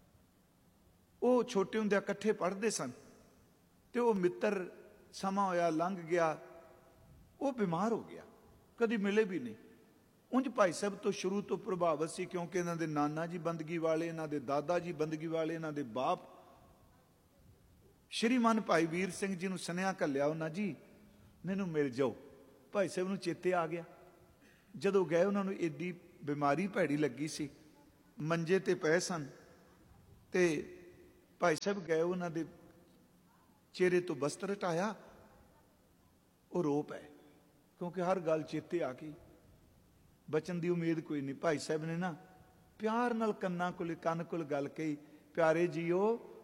ਉਹ ਛੋਟੇ ਹੁੰਦਿਆਂ ਇਕੱਠੇ ਪੜ੍ਹਦੇ ਸਨ, ਤੇ ਉਹ ਮਿੱਤਰ ਸਮਾਂ ਹੋਇਆ ਲੰਘ ਗਿਆ, ਉਹ ਬਿਮਾਰ ਹੋ ਗਿਆ, ਕਦੀ ਮਿਲੇ ਵੀ ਨਹੀਂ। ਉਂਝ ਭਾਈ ਸਾਹਿਬ ਤੋਂ ਸ਼ੁਰੂ ਤੋਂ ਪ੍ਰਭਾਵਿਤ ਸੀ, ਕਿਉਂਕਿ ਇਹਨਾਂ ਦੇ ਨਾਨਾ ਜੀ ਬੰਦਗੀ ਵਾਲੇ, ਇਹਨਾਂ ਦੇ ਦਾਦਾ ਜੀ ਬੰਦਗੀ ਵਾਲੇ, ਇਹਨਾਂ ਦੇ ਬਾਪ। ਸ਼੍ਰੀਮਾਨ ਭਾਈ ਵੀਰ ਸਿੰਘ ਜੀ ਨੂੰ ਸੁਨੇਹਾ ਘੱਲਿਆ ਉਹਨਾਂ ਜੀ, मैनू मिल जाओ। भाई साहब नूं चेते आ गया। जदों गए उन्होंने एडी बीमारी भैड़ी लगी सी, मंजे ते पए सन, ते भाई साहब गए उन्होंने चेहरे तो बस्तर हटाया, वो रो पए क्योंकि हर गल चेते आ गई। बचन की उम्मीद कोई नहीं। भाई साहब ने ना प्यार नाल कन कोल गल कही, प्यारे जीओ।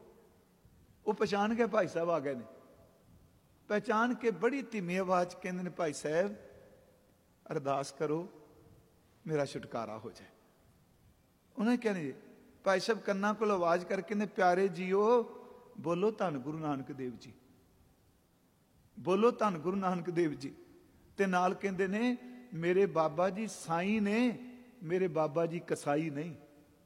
वो पहचान गए, भाई साहब आ गए ने। पहचान के बड़ी धीमी आवाज कहते हैं, भाई साहब अरदास करो मेरा छुटकारा हो जाए। उन्हें कहने भाई साहब कन्ना को आवाज करके ने, प्यारे जीओ बोलो धन गुरु नानक देव जी, बोलो धन गुरु नानक देव जी। ते नाल कहते ने मेरे बाबा जी साईं ने, मेरे बाबा जी कसाई नहीं।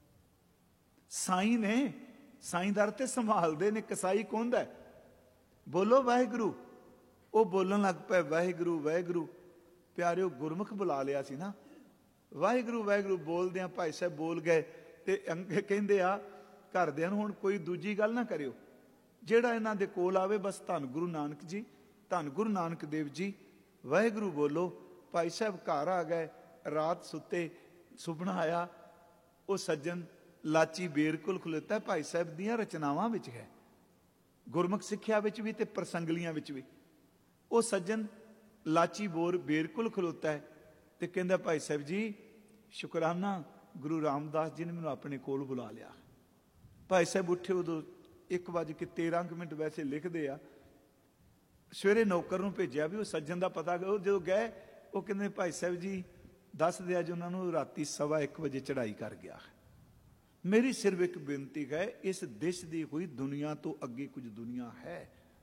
साई ने, साईंदार ते संभालते ने, कसाई कौन है? बोलो वाहिगुरु। वो बोलन लग पे वाहिगुरु वाहिगुरु। प्यारे गुरमुख बुला लिया सी ना, वाहिगुरु वाहिगुरु बोलदे भाई साहब बोल गए। ते कहंदे आ घरदियां नूं हुण कोई दूजी गल ना करियो, जिहड़ा इन्हां दे कोल आवे बस धन गुरु नानक जी, धन गुरु नानक देव जी, वाहिगुरु बोलो। भाई साहब घर आ गए, रात सुते, सुपना आया वो सज्जन लाची बेरकुल खलोता भाई साहब दियां रचनावां विच है, गुरमुख सिक्ख्या विच भी ते प्रसंगलियां विच भी। वो सज्जन लाची बोर बेरकुल खलोता है ते कहंदा भाई साहब जी शुकराना गुरु रामदास जी ने मैनूं अपने कोल बुला लिया। भाई साहब उठे, उदों 1:13 वैसे लिखते आ। सवेरे नौकर नूं भेजिया भी वो सज्जन का पता जो गए, वो कहते भाई साहब जी दस दिया जो उन्होंने राती 1:15 चढ़ाई कर गया। मेरी सिर्फ एक बेनती है, इस देश की हुई दुनिया तो अगे कुछ दुनिया है,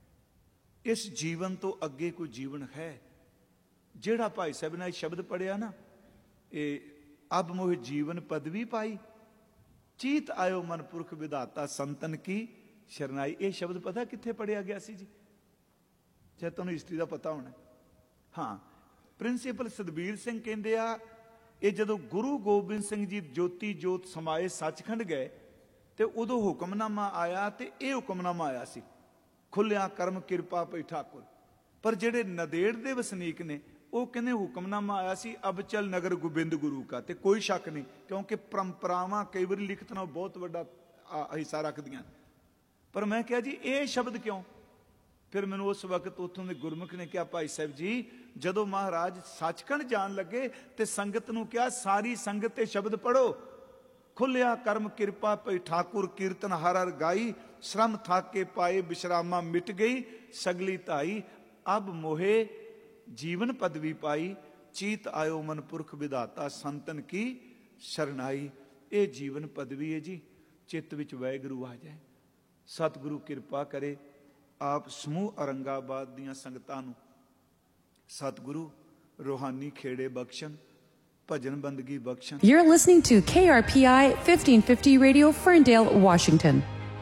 इस जीवन तो अगे कोई जीवन है। जेड़ा भाई साहब ने शब्द पढ़िया ना, ये अब मोह जीवन पदवी पाई, चीत आयो मन पुरख विधाता संतन की शरनाई। ये शब्द पता कित्थे पढ़िया गया सी जी? चाहे तुहानूं हिस्टरी का पता होना। हाँ, प्रिंसीपल सतबीर सिंह कहंदे आ, ये जदों गुरु गोबिंद सिंह जी ज्योति जोत समाए सचखंड गए तो उदों हुक्मनामा आया, तो यह हुक्मनामा आया सी खुलिया करम किरपा पई ठाकुर। पर जेड़े नदेड़ दे वसनीक ने वो कहने हुक्मनामा आया सी अब चल नगर गोबिंद गुरु का। तो कोई शक नहीं, क्योंकि परंपरावां कई बार लिखत नाल बहुत वड्डा हिस्सा रखदियां। पर मैं कहा जी ये शब्द क्यों? फिर मैनू उस वक्त उत्थों के गुरमुख ने कहा भाई साहब जी जदों महाराज सचखंड जान लगे तो संगत नूं कहा सारी संगत ते शब्द पढ़ो, खुलिया करम किरपा पई ठाकुर कीर्तन हर हर गाई, श्रम थाके पाए विश्रामा मिट गई सगली धाई, अब मोहे जीवन पदवी पाई, चीत आयो मन पुरख विधाता संतन की शरणाई। ये जीवन पदवी है जी, चित्त विच वाहिगुरू आ जाए, सतगुरु किरपा करे। आप समूह औरंगाबाद दियां संगतां नूं सतगुरु रूहानी खेड़े बख्शण, भजन बंदगी बख्शण। You're listening to KRPI 1550 Radio, Ferndale, Washington.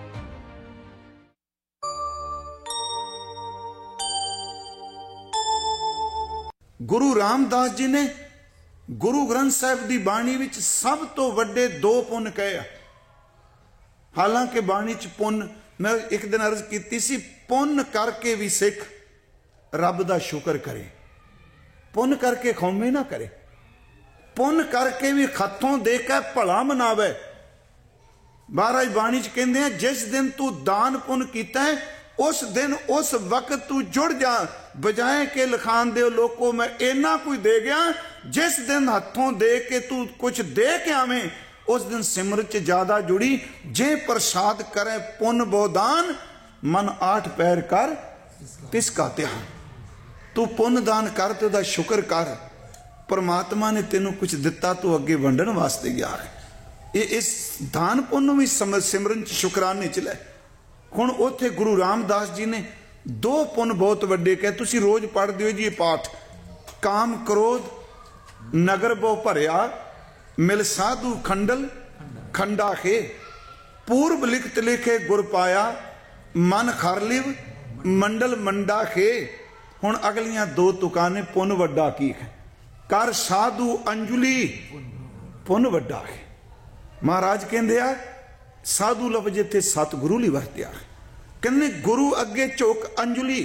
गुरु रामदास जी ने गुरु ग्रंथ साहिब की बाणी विच सब तो वड्डे 2 पुन कहे। हालांकि बाणी च पुन मैं एक दिन अर्ज की सी, पुन करके भी सिख रब दा शुक्र करे, पुन करके खौमे ना करे, पुन करके भी खतों दे के भला मनावे। महाराज बाणी च कहंदे हैं जिस दिन तू दान पुन कीता है उस दिन उस वक्त तू जुड़ जा, बजाय के लिखान दे लोगों मैं इना कुछ दे गया। जिस दिन हथों दे के तू कुछ दे के आवे उस दिन सिमरत च ज्यादा जुड़ी। जे प्रसाद करे पुन बोदान, मन 8 पैर कर तिसका ध्यान। तू पुन दान कर ते उहदा शुक्र कर, परमात्मा ने तेनों कुछ दिता तू अगे वंडन वास्ते गया है। ये इस दान पुन भी सिमरन च शुकराने च लै। हुण उत्थे गुरु रामदास जी ने 2 पुन बहुत वड्डे कहे, तुसी रोज पढ़ दिओ जी ये पाठ। काम क्रोध नगर बो भरिया, मिल साधु खंडल खंडा खे, पूर्व लिखत लिखे गुर पाया, मन खरलिव मंडल मंडा खे। हुण अगलियां 2 तुकां ने पुन वड्डा की है, कर साधु अंजुली पुन वड्डा है। महाराज कहंदे आ साधु लफ्ज इत्थे सतगुरु लई वरतिया, कहंदे गुरु अगे झुक अंजुली।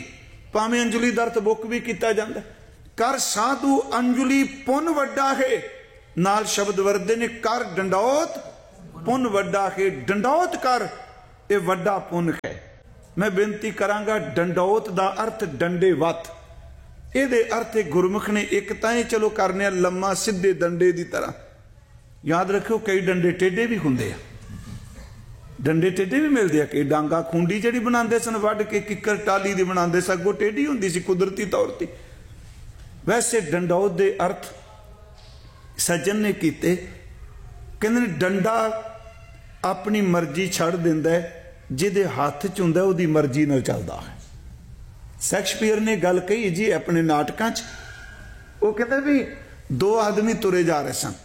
भावें अंजुली दर्त बुक भी किया जाता। कर साधु अंजुली पुन वड्डा है, नाल शब्द वरदे ने कर डंडौत पुन वड्डा है। डंडौत कर ये वड्डा पुन है। मैं बेनती करांगा, डंडौत दा अर्थ डंडे वत, ये अर्थ गुरमुख ने एक ताए चलो करने लम्मा सीधे डंडे की तरह। याद रखो कई डंडे टेढ़े भी होंगे, डंडे टेढ़े भी मिलते हैं। कई डांगा खूंडी जी बनाते सन वढ़ के, किकर टाली की बनाते सन, अगों टेढ़ी होंगी सी कुदरती तौर पर। वैसे डंडौत के अर्थ सज्जन ने किए, कहते डंडा अपनी मर्जी छड़ दिंदा है, जिहदे हाथ च हुंदा उहदी मर्जी नाल चलदा है। शैक्सपीयर ने गल कही जी अपने नाटकां च, वो कहता भी दो आदमी तुरे जा रहे सन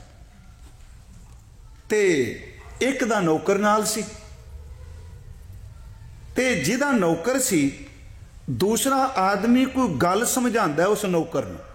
ते एक दा नौकर नाल सी, ते जिहदा नौकर सी दूसरा आदमी कोई गल समझांदा उस नौकर नूं,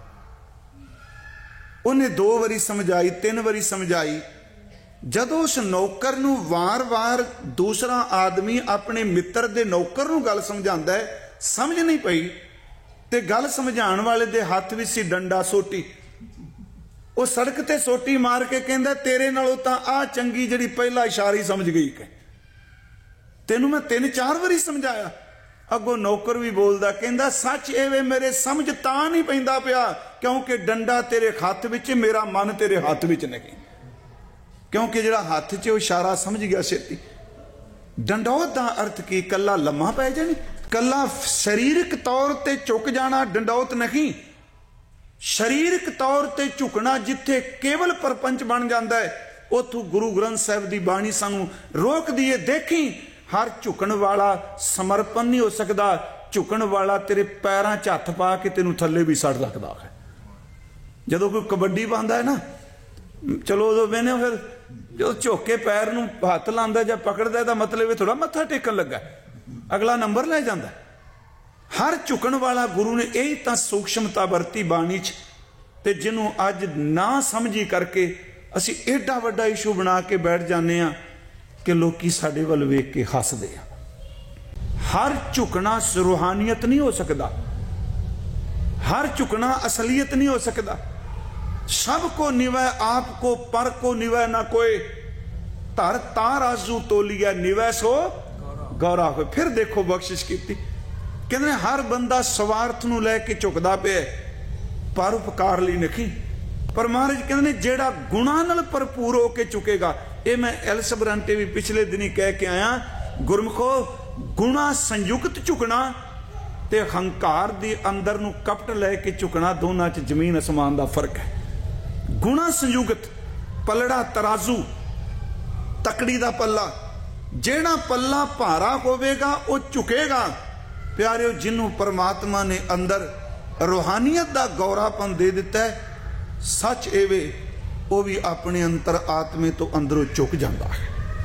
उन्हें 2 वारी समझाई 3 वारी समझाई। जदों उस नौकर नूं वार वार दूसरा आदमी अपने मित्र दे नौकर नूं गल समझांदा है, समझ नहीं पई, ते गल समझाण वाले दे हाथ विच सी डंडा सोटी। वो सड़क ते सोटी मार के कहंदा तेरे नालों तां आ चंगी जिहड़ी पहला इशारा ही समझ गई कि तेनू मैं 3-4 वारी समझाया। अगों नौकर भी बोलदा, कहंदा सच एवे मेरे समझ तां नहीं पैंदा पिया क्योंकि डंडा तेरे हाथ विच, मेरा मन तेरे हाथ विच नहीं, क्योंकि जिहड़ा हाथ च इशारा समझ गया छेती। डंडौत दा अर्थ की कला लम्मा पै जानी, कला शरीरक तौर ते झुक जाना डंडौत नहीं। शरीरक तौर ते झुकना जिथे केवल परपंच बन जाता है, उथों गुरु ग्रंथ साहिब की बाणी सानू रोक दी है। देखी हर झुकण वाला समर्पण नहीं हो सकता, झुकण वाला तेरे पैरों च हथ पा के तेनू थले भी सड़ सकता है। जदों कोई कबड्डी पाता है ना, चलो उदों मैंने फिर जो झुक के पैर नूं हथ लांदा जां पकड़दा, दा मतलब थोड़ा मत्था टेकन लगा, अगला नंबर लै जांदा। हर झुकण वाला गुरु ने यही तां सूक्ष्मता वरती बाणी च, ते जिन्हों अज ना समझी करके असी एडा वड्डा इशू बना के बैठ जाने आ कि लोकी साडे वल वेख के हसदे आ। हर झुकना रूहानियत नहीं हो सकता, हर झुकना असलियत नहीं हो सकता। सब को निवै आप को, पर को निवै ना कोई, धर तार आजू तोलिया निवै सो गौरा हो। फिर देखो बख्शिश की, कहते हर बंदा स्वार्थ नूं लैके झुकदा पिया, परोपकार लई नहीं। पर महाराज कहते जेड़ा गुणा नाल भरपूर होके झुकेगा, ये मैं एलिस ब्रांटे भी पिछले दिन ही कह के आया, गुरमुखो गुणा संयुक्त झुकना ते हंकार दी अंदर नूं कपट लैके झुकना, दोनों च जमीन आसमान का फर्क है। गुणा संयुक्त पलड़ा तराजू, तकड़ी का पल्ला, जेड़ा पल्ला भारा होवेगा वो झुकेगा। प्यारिओ जिन्हों परमात्मा ने अंदर रूहानियत का गौरापन दे दिता है, सच एवे वो भी अपने अंतर आत्मे तो अंदरों झुक जाता है।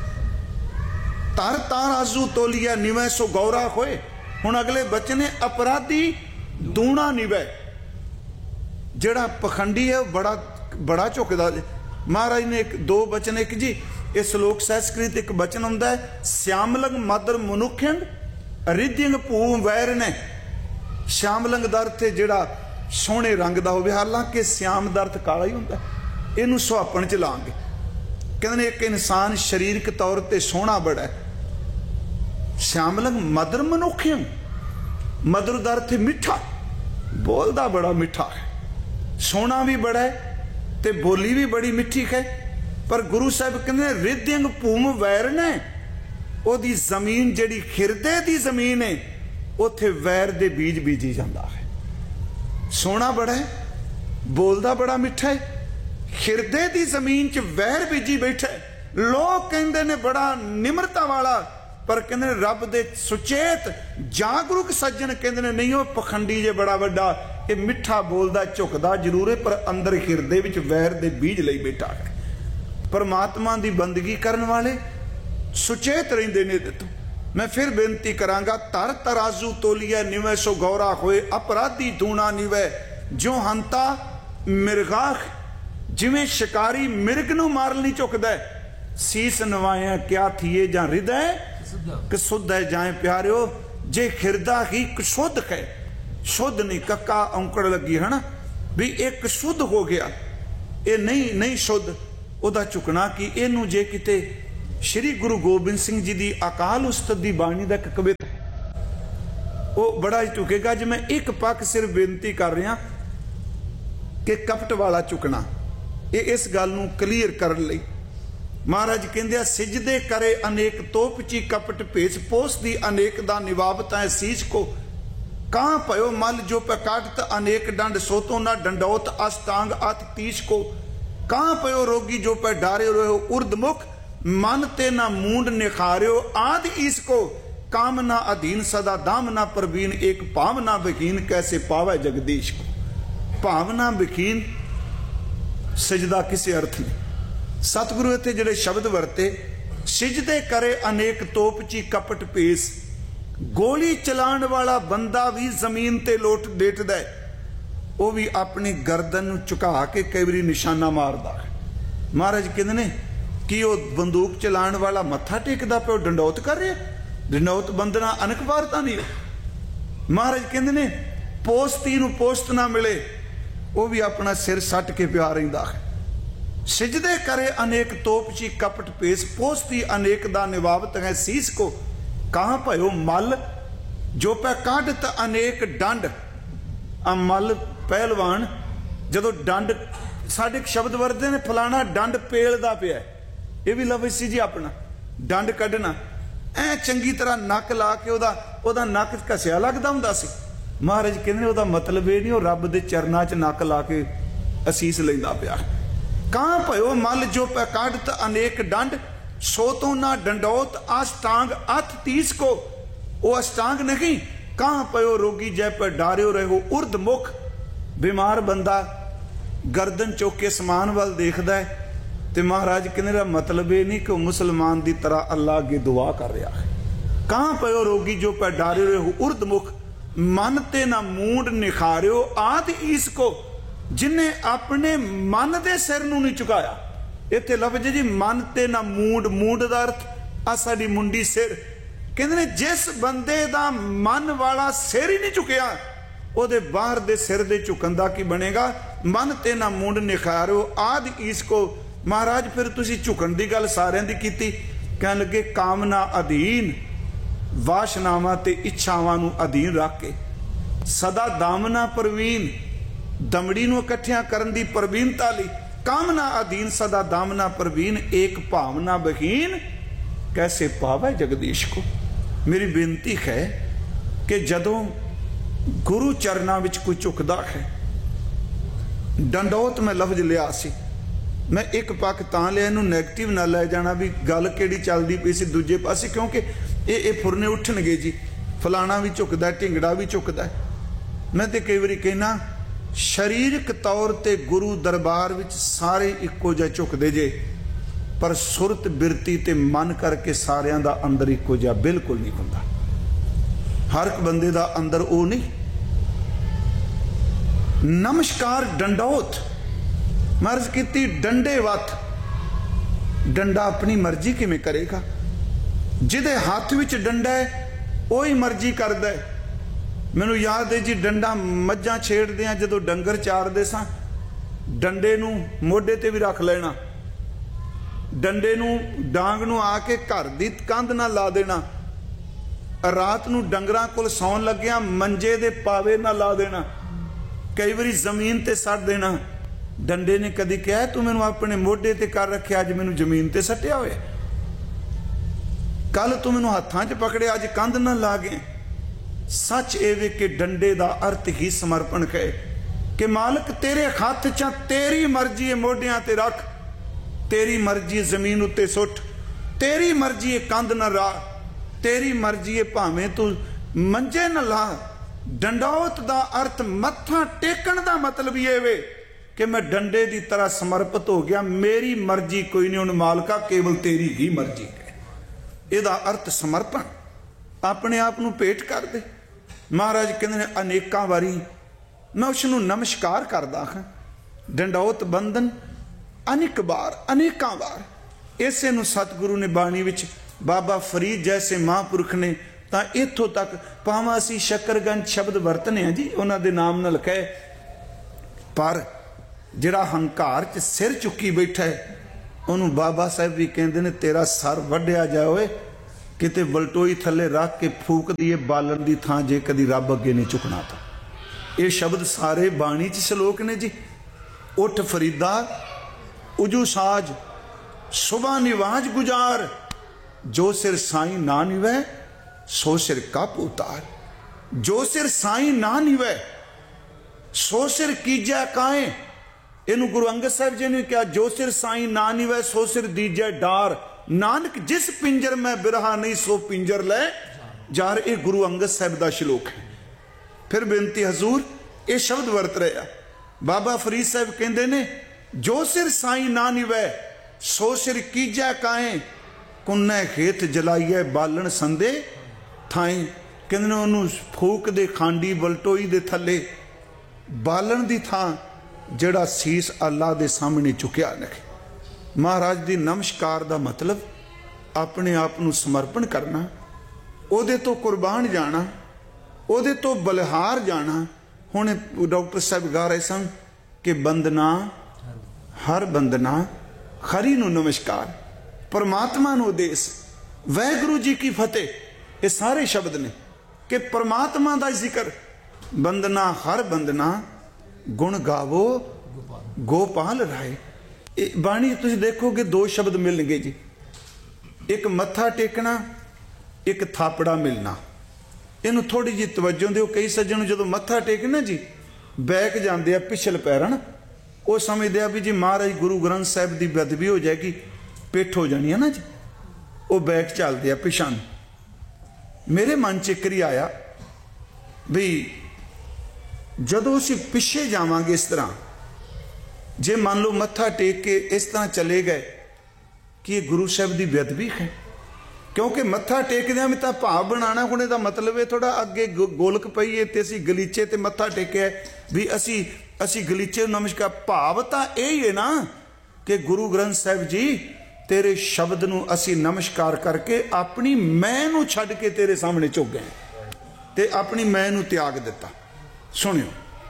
तर तार आजू तोलिया निवै सो गौरा होए। हुण अगले बचने अपराधी दूना निवै, जेड़ा पखंडी है बड़ा बड़ा झुकदा। महाराज ने 2 बचन, एक जी इस श्लोक संस्कृत एक बचन हुंदा है, श्यामलंग मदर मनुखिंड रिद्धिंग भूम वैर ने। श्यामलंग दा अर्थ जेड़ा सोहणे रंग दा होवे, हालांकि श्याम दा अर्थ काला ही हुंदा, इहनूं सुहापण च लांगे। कहंदे एक इंसान शरीरक तौर ते सोहना बड़ा है, श्यामलंग मदर मनुखिंड, मधुर दा अर्थ मिठा, बोलदा बड़ा मिठा है, सोहना भी बड़ा है ते बोली भी बड़ी मिठी है। पर गुरु साहब कहते रिद्धिंग भूम वैर ने, ओदी जमीन जिहड़ी हिरदे दी जमीन है, उत्थे वैर दे बीज बीजी जाता है। सोहना बड़ा है, बोलदा बड़ा मिठा है, हिरदे दी जमीन च वैर बीजी बैठा है। लोग कहते ने बड़ा निमरता वाला, पर कहते रब दे सुचेत जागरूक सज्जन कहते ने नहीं, वो पखंडी जे बड़ा वड्डा, ये मिठा बोलदा झुकदा जरूर है, पर अंदर हिरदे विच वैर दे बीज लई बैठा है। परमात्मा दी बंदगी करने वाले सुचेत रहिंदे ने। तो मैं फिर बेनती करांगा, तर तराजू तोलिया निवै सो गौरा होए, अपराधी दूना निवै जो हंता मिर्गाख। जिवें शिकारी मिर्ग नूं मारन लई झुकदा है, सीस नवाया क्या थिए जां हृदय कसुद्ध है जाए। प्यारिओ जे हिरदा ही कसुद्ध है, शुद्ध नहीं, कक्का औंकड़ लगी है ना भी एक शुद्ध हो गया, ये नहीं शुद्ध ओदा झुकना कि इनू जे किते श्री गुरु गोबिंद सिंह जी की अकाल उस्ताद की बाणी का एक कविता वो बड़ा ही झुकेगा। जो मैं एक पक्ष सिर्फ बेनती कर रहा कि कपट वाला झुकना, ये इस गल नूं क्लीयर करने लई महाराज कहंदे सिजदे करे अनेक तोपची कपट भेस पोस दी अनेक दा निवाबता है सीस को कहाँ पयो मल जो पकाटत अनेक डंड सोतो ना डंडौत अष्टांग अत तीस को कहाँ पयो रोगी जो पे डारे रहो उर्दमुख मन ते ना मूंड निखार्यो आदि इसको कामना अधीन सदा दामना प्रवीण एक भावना बकीन कैसे पावे जगदीश को। भावना बकीन सजदा किसी अर्थ नहीं। सतगुरु इत्थे जिहड़े शब्द वरते सिजदे करे अनेक तोपची कपट पेस, गोली चलाण वाला बंदा भी जमीन ते लोट लेटदा है, वो भी अपनी गर्दन नूं झुका के कई बारी निशाना मारदा है। महाराज कहंदे ने कि वो बंदूक चलाण वाला मत्था टेकदा पिया डंडौत कर रहा, डंडौत बंदना अनक वारता नहीं। महाराज कहंदे ने पोस्ती नूं पोस्ट ना मिले, वो भी अपना सिर सट के पिया रहिंदा है। सिजदे करे अनेक तोपची कपट पेस पोस्ती अनेक दा निवाबत है सीस को कहाँ भयो मल जो पै काढ़त अनेक डंड। मल पहलवान जदों डंड साडे शब्द वरते ने फलाना डंड पेलदा पिया, ये भी लफ्ज़ सी जी अपना डंड कढ़ना ऐ चंगी तरह नक ला के ओदा नक घसिया लगदा हुंदा सी। महाराज कहंदे ओदा मतलब ये नहीं वो रब दे चरनां च नक ला के असीस लैंदा पिया। कहाँ भयो मल जो पै काढ़त अनेक डंड सो तो ना डंडौत अष्टांग अथ तीस को, वो अष्टांग नहीं। कहाँ पयो रोगी जय पर डारियो रहो उर्द मुख, बीमार बंदा गर्दन चुक के समान वाल देखदा है। ते महाराज कहने मतलब ये नहीं कि वो मुसलमान की तरह अल्लाह अगे दुआ कर रहा है। कहाँ पयो रोगी जो पर डारियो रहो उर्द मुख मन ते ना मूंड निखारियो आदि इसको, जिन्हें अपने मन दे सिर नूं नहीं झुकाया। इत्थे लफ्ज़ जी मन ते ना मूंड, मूंड दा अर्थ आ साडी मुंडी सिर। कहंदे ने जिस बंदे दा मन वाला सिर ही नहीं झुकिया ओदे बाहर दे सिर दे झुकन दा की बनेगा। मन ते ना मूंड निखारियो आदि इसको। महाराज फिर तुसी झुकन दी गल सारियां दी कीती, कहन लगे कामना अधीन वाशनावां ते इच्छावां नूं अधीन रख के सदा दामना प्रवीण दमड़ी नूं इकट्ठियां करन दी प्रवीणता लई कामना अधीन सदा दामना प्रवीण एक भावना बहीन कैसे पावे जगदीश को। मेरी बेनती है कि जदों गुरु चरना विच कोई झुकदा है, डंडौत मैं लफ्ज लिया सी, मैं एक पक्ष तां लिया इनू नैगेटिव ना लै जाना भी गल किहड़ी चलदी पई सी दूजे पासे, क्योंकि ये फुरने उठणगे जी फलाना भी झुकदा ढिंगड़ा भी झुकदा। मैं तो कई बारी कहना शरीरक तौर ते गुरु दरबार विच सारे इक्को जिहा झुकदे जे, पर सुरत बिरती ते मन करके सारियां दा अंदर इक्को जिहा बिल्कुल नहीं हुंदा। हर एक बंदे दा अंदर वो नहीं। नमस्कार डंडौत मर्ज की डंडे वत, डंडा अपनी मर्जी किवें करेगा? जिदे हाथ विच डंडा है वही मर्जी करदा है। मैनू याद है जी डंडा मज्जां छेड़दे जदों डंगर चारदे सां, डंडे नूं मोढे ते भी रख लेना, डंडे नूं डांग नूं आके घर दी कंध ना ला देना, रात नूं डंगरां कोल सौण लग्गिया मंजे दे पावे ना ला देना, कई बारी जमीन ते सट देना। डंडे ने कदी कहा तू मैनू अपने मोढे ते कर रखे, अज मैनू जमीन ते सटिया होया, कल तू मैनू हत्थां च पकड़े, अज कंध ना ला गए। सच एवे कि डंडे दा अर्थ ही समर्पण है कि मालिक तेरे हथ च तेरी मर्जी है, मोढियां ते रख, तेरी मर्जी जमीन उत्ते सुट, तेरी मर्जी है कंध न रा, तेरी मर्जी है भावें तू मंजे न ला। डंडौत दा अर्थ मत्था टेकण दा मतलब ये वे कि मैं डंडे दी तरह समर्पित हो गया, मेरी मर्जी कोई नहीं, हुण मालका केवल तेरी ही मर्जी है। इहदा अर्थ समर्पण, अपने आप नूं भेंट कर दे। महाराज कहंदे ने अनेकां वारी मैं उसनूं नमस्कार करदा हां, डंडौत बंधन अनेक बार, अनेकां बार। इसे नूं सतगुरु ने बाणी विच बाबा फरीद जैसे महापुरख ने ਤਾਂ ਇੱਥੋਂ ਤੱਕ ਭਾਵੇਂ ਅਸੀਂ ਸ਼ੱਕਰਗੰਜ ਸ਼ਬਦ ਵਰਤਨੇ ਆ ਜੀ ਉਹਨਾਂ ਦੇ ਨਾਮ ਨਾਲ ਕਹੇ, ਪਰ ਜਿਹੜਾ ਹੰਕਾਰ 'ਚ ਸਿਰ ਚੁੱਕੀ ਬੈਠਾ ਹੈ ਉਹਨੂੰ ਬਾਬਾ ਸਾਹਿਬ ਵੀ ਕਹਿੰਦੇ ਨੇ ਤੇਰਾ ਸਰ ਵੱਢਿਆ ਜਾਵੇ, ਕਿਤੇ ਬਲਟੋਈ ਥੱਲੇ ਰੱਖ ਕੇ ਫੂਕ ਦੀਏ ਬਾਲਣ ਦੀ ਥਾਂ, ਜੇ ਕਦੀ ਰੱਬ ਅੱਗੇ ਨਹੀਂ ਝੁਕਣਾ ਤਾਂ। ਇਹ ਸ਼ਬਦ ਸਾਰੇ ਬਾਣੀ 'ਚ ਸ਼ਲੋਕ ਨੇ ਜੀ। ਉੱਠ ਫਰੀਦਾ ਉਜੂ ਸਾਜ ਸੁਬਾ ਨਿਵਾਜ ਗੁਜ਼ਾਰ, ਜੋ ਸਿਰ ਸਾਈਂ ਨਾ ਨਿਵੈ ਸੋ ਸਿਰ ਕੱਪ ਉਤਾਰ। ਜੋ ਸਿਰ ਸਾਈਂ ਨਾ ਨਿਵੈ ਸੋ ਸਿਰ ਕੀਜੈ ਕਾਏ। ਇਹਨੂੰ ਗੁਰੂ ਅੰਗਦ ਸਾਹਿਬ ਜੀ ਨੇ ਕਿਹਾ, ਜੋ ਸਿਰ ਸਾਈਂ ਨਾ ਨਿਵੈ ਸੋ ਸਿਰ ਦੀਜੈ ਡਾਰ, ਨਾਨਕ ਜਿਸ ਪਿੰਜਰ ਮੈਂ ਬਿਰਹਾ ਨਹੀਂ ਸੋ ਪਿੰਜਰ ਲੈ ਜਾਰ। ਇਹ ਗੁਰੂ ਅੰਗਦ ਸਾਹਿਬ ਦਾ ਸ਼ਲੋਕ ਹੈ। ਫਿਰ ਬੇਨਤੀ ਹਜ਼ੂਰ, ਇਹ ਸ਼ਬਦ ਵਰਤ ਰਹੇ ਆ। ਬਾਬਾ ਫਰੀਦ ਸਾਹਿਬ ਕਹਿੰਦੇ ਨੇ, ਜੋ ਸਿਰ ਸਾਈਂ ਨਾ ਨਿਵੈ ਸੋ ਸਿਰ ਕੀਜੈ ਕਾਏ, ਕੁੰਨੈ ਖੇਤ ਜਲਾਈਐ ਬਾਲਣ ਸੰਦੇ ਥਾਏ। ਕਹਿੰਦੇ ਨੇ ਉਹਨੂੰ ਫੂਕ ਦੇ ਖਾਂਡੀ ਬਲਟੋਈ ਦੇ ਥੱਲੇ ਬਾਲਣ ਦੀ ਥਾਂ ਜਿਹੜਾ ਸੀਸ ਅੱਲਾ ਦੇ ਸਾਹਮਣੇ ਝੁਕਿਆ ਰੱਖੇ। ਮਹਾਰਾਜ ਦੀ ਨਮਸਕਾਰ ਦਾ ਮਤਲਬ ਆਪਣੇ ਆਪ ਨੂੰ ਸਮਰਪਣ ਕਰਨਾ, ਉਹਦੇ ਤੋਂ ਕੁਰਬਾਨ ਜਾਣਾ, ਉਹਦੇ ਤੋਂ ਬਲਿਹਾਰ ਜਾਣਾ। ਹੁਣ ਡਾਕਟਰ ਸਾਹਿਬ ਗਾ ਰਹੇ ਸਨ ਕਿ ਬੰਦਨਾ ਹਰ ਬੰਦਨਾ ਖਰੀ ਨੂੰ ਨਮਸਕਾਰ, परमात्मा नु उदेश, वाहिगुरु जी की फतेह। ये सारे शब्द ने कि परमात्मा का जिक्र, बंदना हर बंदना गुण गावो गोपाल राय। बाणी तुम देखोगे दो शब्द मिलणगे जी, एक मत्था टेकना, एक थापड़ा मिलना। इनू थोड़ी जी तवज्जो दो। कई सज्जन जो मत्था टेकना जी बैक जाते पिछल पैरन, वो समझते हैं भी जी महाराज गुरु ग्रंथ साहिब की बेदबी हो जाएगी, पिठ हो जानी है ना जी, वो बैक चलते हैं पिछा। मेरे मन च एक आया भी जदों असीं पिछे जावांगे इस तरह, जे मान लो मत्था टेक के इस तरह चले गए कि ये गुरु साहब की बेदबी है। क्योंकि मत्था टेकदियां भी तो भाव बनाना, हुण इहदा मतलब है थोड़ा अगे गोलक पई है ते असीं गलीचे ते मत्था टेकिया भी असीं गलीचे नमस्कार। भाव तो यही है ना कि गुरु ग्रंथ साहिब जी तेरे शब्द नूं असीं नमस्कार करके अपनी मैं नूं छड्ड के तेरे सामने झुक गए ते अपनी मैं नूं त्याग दिता। सुनियो,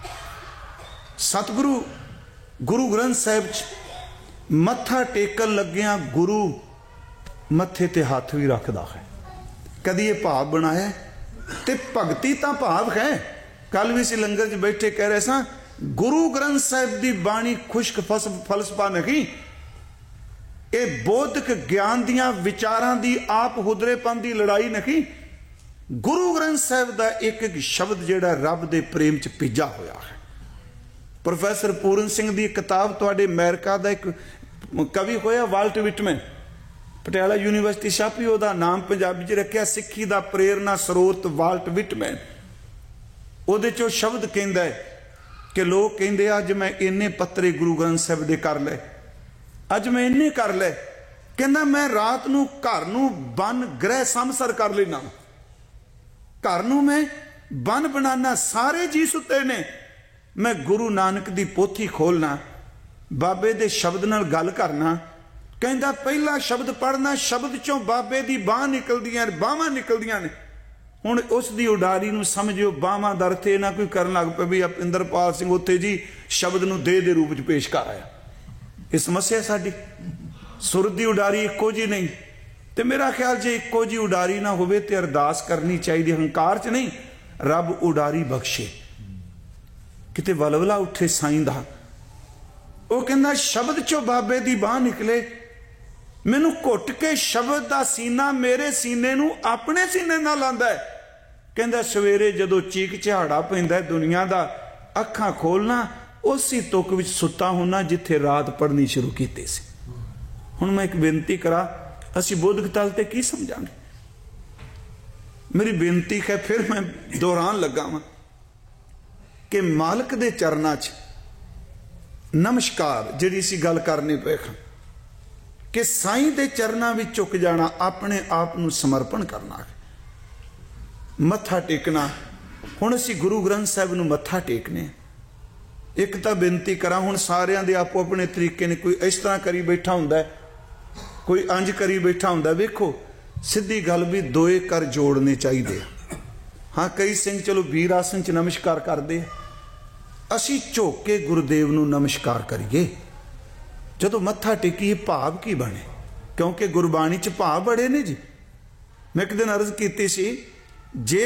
सतगुरु गुरु ग्रंथ साहिब मत्था टेकन लग्गियां गुरु मत्थे ते हाथ भी रखदा है। कदी ये भाव बनाया ते भगती तो भाव है। कल भी असीं लंगर च बैठे कह रहे सां गुरु ग्रंथ साहिब दी बाणी खुश्क फलसफा नहीं, ये बौद्धिक ज्ञान दियां विचारां दी आप हुदरेपन दी लड़ाई नहीं। गुरु ग्रंथ साहिब दा एक एक शब्द जिहड़ा रब दे प्रेम च पिजा होया है। प्रोफैसर पूरन सिंह दी किताब तुहाडे अमेरिका दा एक कवि होया वाल्ट विटमैन, पटियाला यूनीवर्सिटी छापी, उहदा नाम पंजाबी च रखिया सिੱਖੀ ਦਾ प्रेरणा स्रोत वाल्ट विटमैन। उहदे चों शब्द कहंदा है कि लोग कहंदे अज मैं इन्ने पत्रे गुरु ग्रंथ साहिब दे कर ले, अज मैं इन्ने कर ले। कहंदा मैं रात नूं घर नूं बन गृह समसर कर लेना, घर नूं मैं बन बनाना, सारे जी सुते ने, मैं गुरु नानक दी पोथी खोलना, बाबे दे शब्द नाल गल करना। कहंदा पहला शब्द पढ़ना, शब्द चों बाबे दी बाह निकलदियां, बाहां निकलदियां ने। हुण उस दी उडारी नूं समझियो बाहां दा अर्थ इह ना कोई करन लग पे भी इंदरपाल सिंह उत्थे जी शब्द नूं दे दे रूप च पेश कर आया। ये समस्या साडी, सुर दी उडारी इक्को जी नहीं। ते मेरा ख्याल जे इक्को जी उडारी ना होवे ते अरदास करनी चाहिए, हंकार च नहीं, रब उडारी बख्शे, किते वलवला उठे साईं दा। वो कहंदा शब्द चों बाबे दी बाह निकले, मैनू घुट के शब्द दा सीना मेरे सीने नूं अपने सीने नाल लांदा है। कहंदा सवेरे जदों चीक झाड़ा पैंदा दुनिया दा, अखां खोलना उसी तुक विच सुता होना जिथे रात पढ़नी शुरू कीती सी। हुण मैं एक बेनती करा, असीं बौद्धिक तल ते की समझांगे? मेरी बेनती है, फिर मैं दोहरान लगा वां कि मालक दे चरनां च नमस्कार जिहड़ी असीं गल करनी पई कि साईं दे चरनां विच झुक जाना, अपने आप नूं समर्पण करना, मत्था टेकना। हुण असीं गुरु ग्रंथ साहिब नूं मत्था टेकने। एक तां बेनती करा, हुण सारियां दे आपो अपने तरीके ने, कोई इस तरह करी बैठा हुंदा है, कोई अंज करी बैठा हुंदा। वेखो ਸਿੱਧੀ ਗੱਲ ਵੀ ਦੋਏ ਕਰ ਜੋੜਨੇ ਚਾਹੀਦੇ ਆ। ਹਾਂ, ਕਈ ਸਿੰਘ ਚਲੋ ਵੀਰ ਆਸਨ 'ਚ ਨਮਸਕਾਰ ਕਰਦੇ ਆ, ਅਸੀਂ ਝੁਕ ਕੇ ਗੁਰਦੇਵ ਨੂੰ ਨਮਸਕਾਰ ਕਰੀਏ। ਜਦੋਂ ਮੱਥਾ ਟੇਕੀਏ ਭਾਵ ਕੀ ਬਣੇ, ਕਿਉਂਕਿ ਗੁਰਬਾਣੀ 'ਚ ਭਾਵ ਬੜੇ ਨੇ ਜੀ। ਮੈਂ ਇੱਕ ਦਿਨ ਅਰਜ਼ ਕੀਤੀ ਸੀ, ਜੇ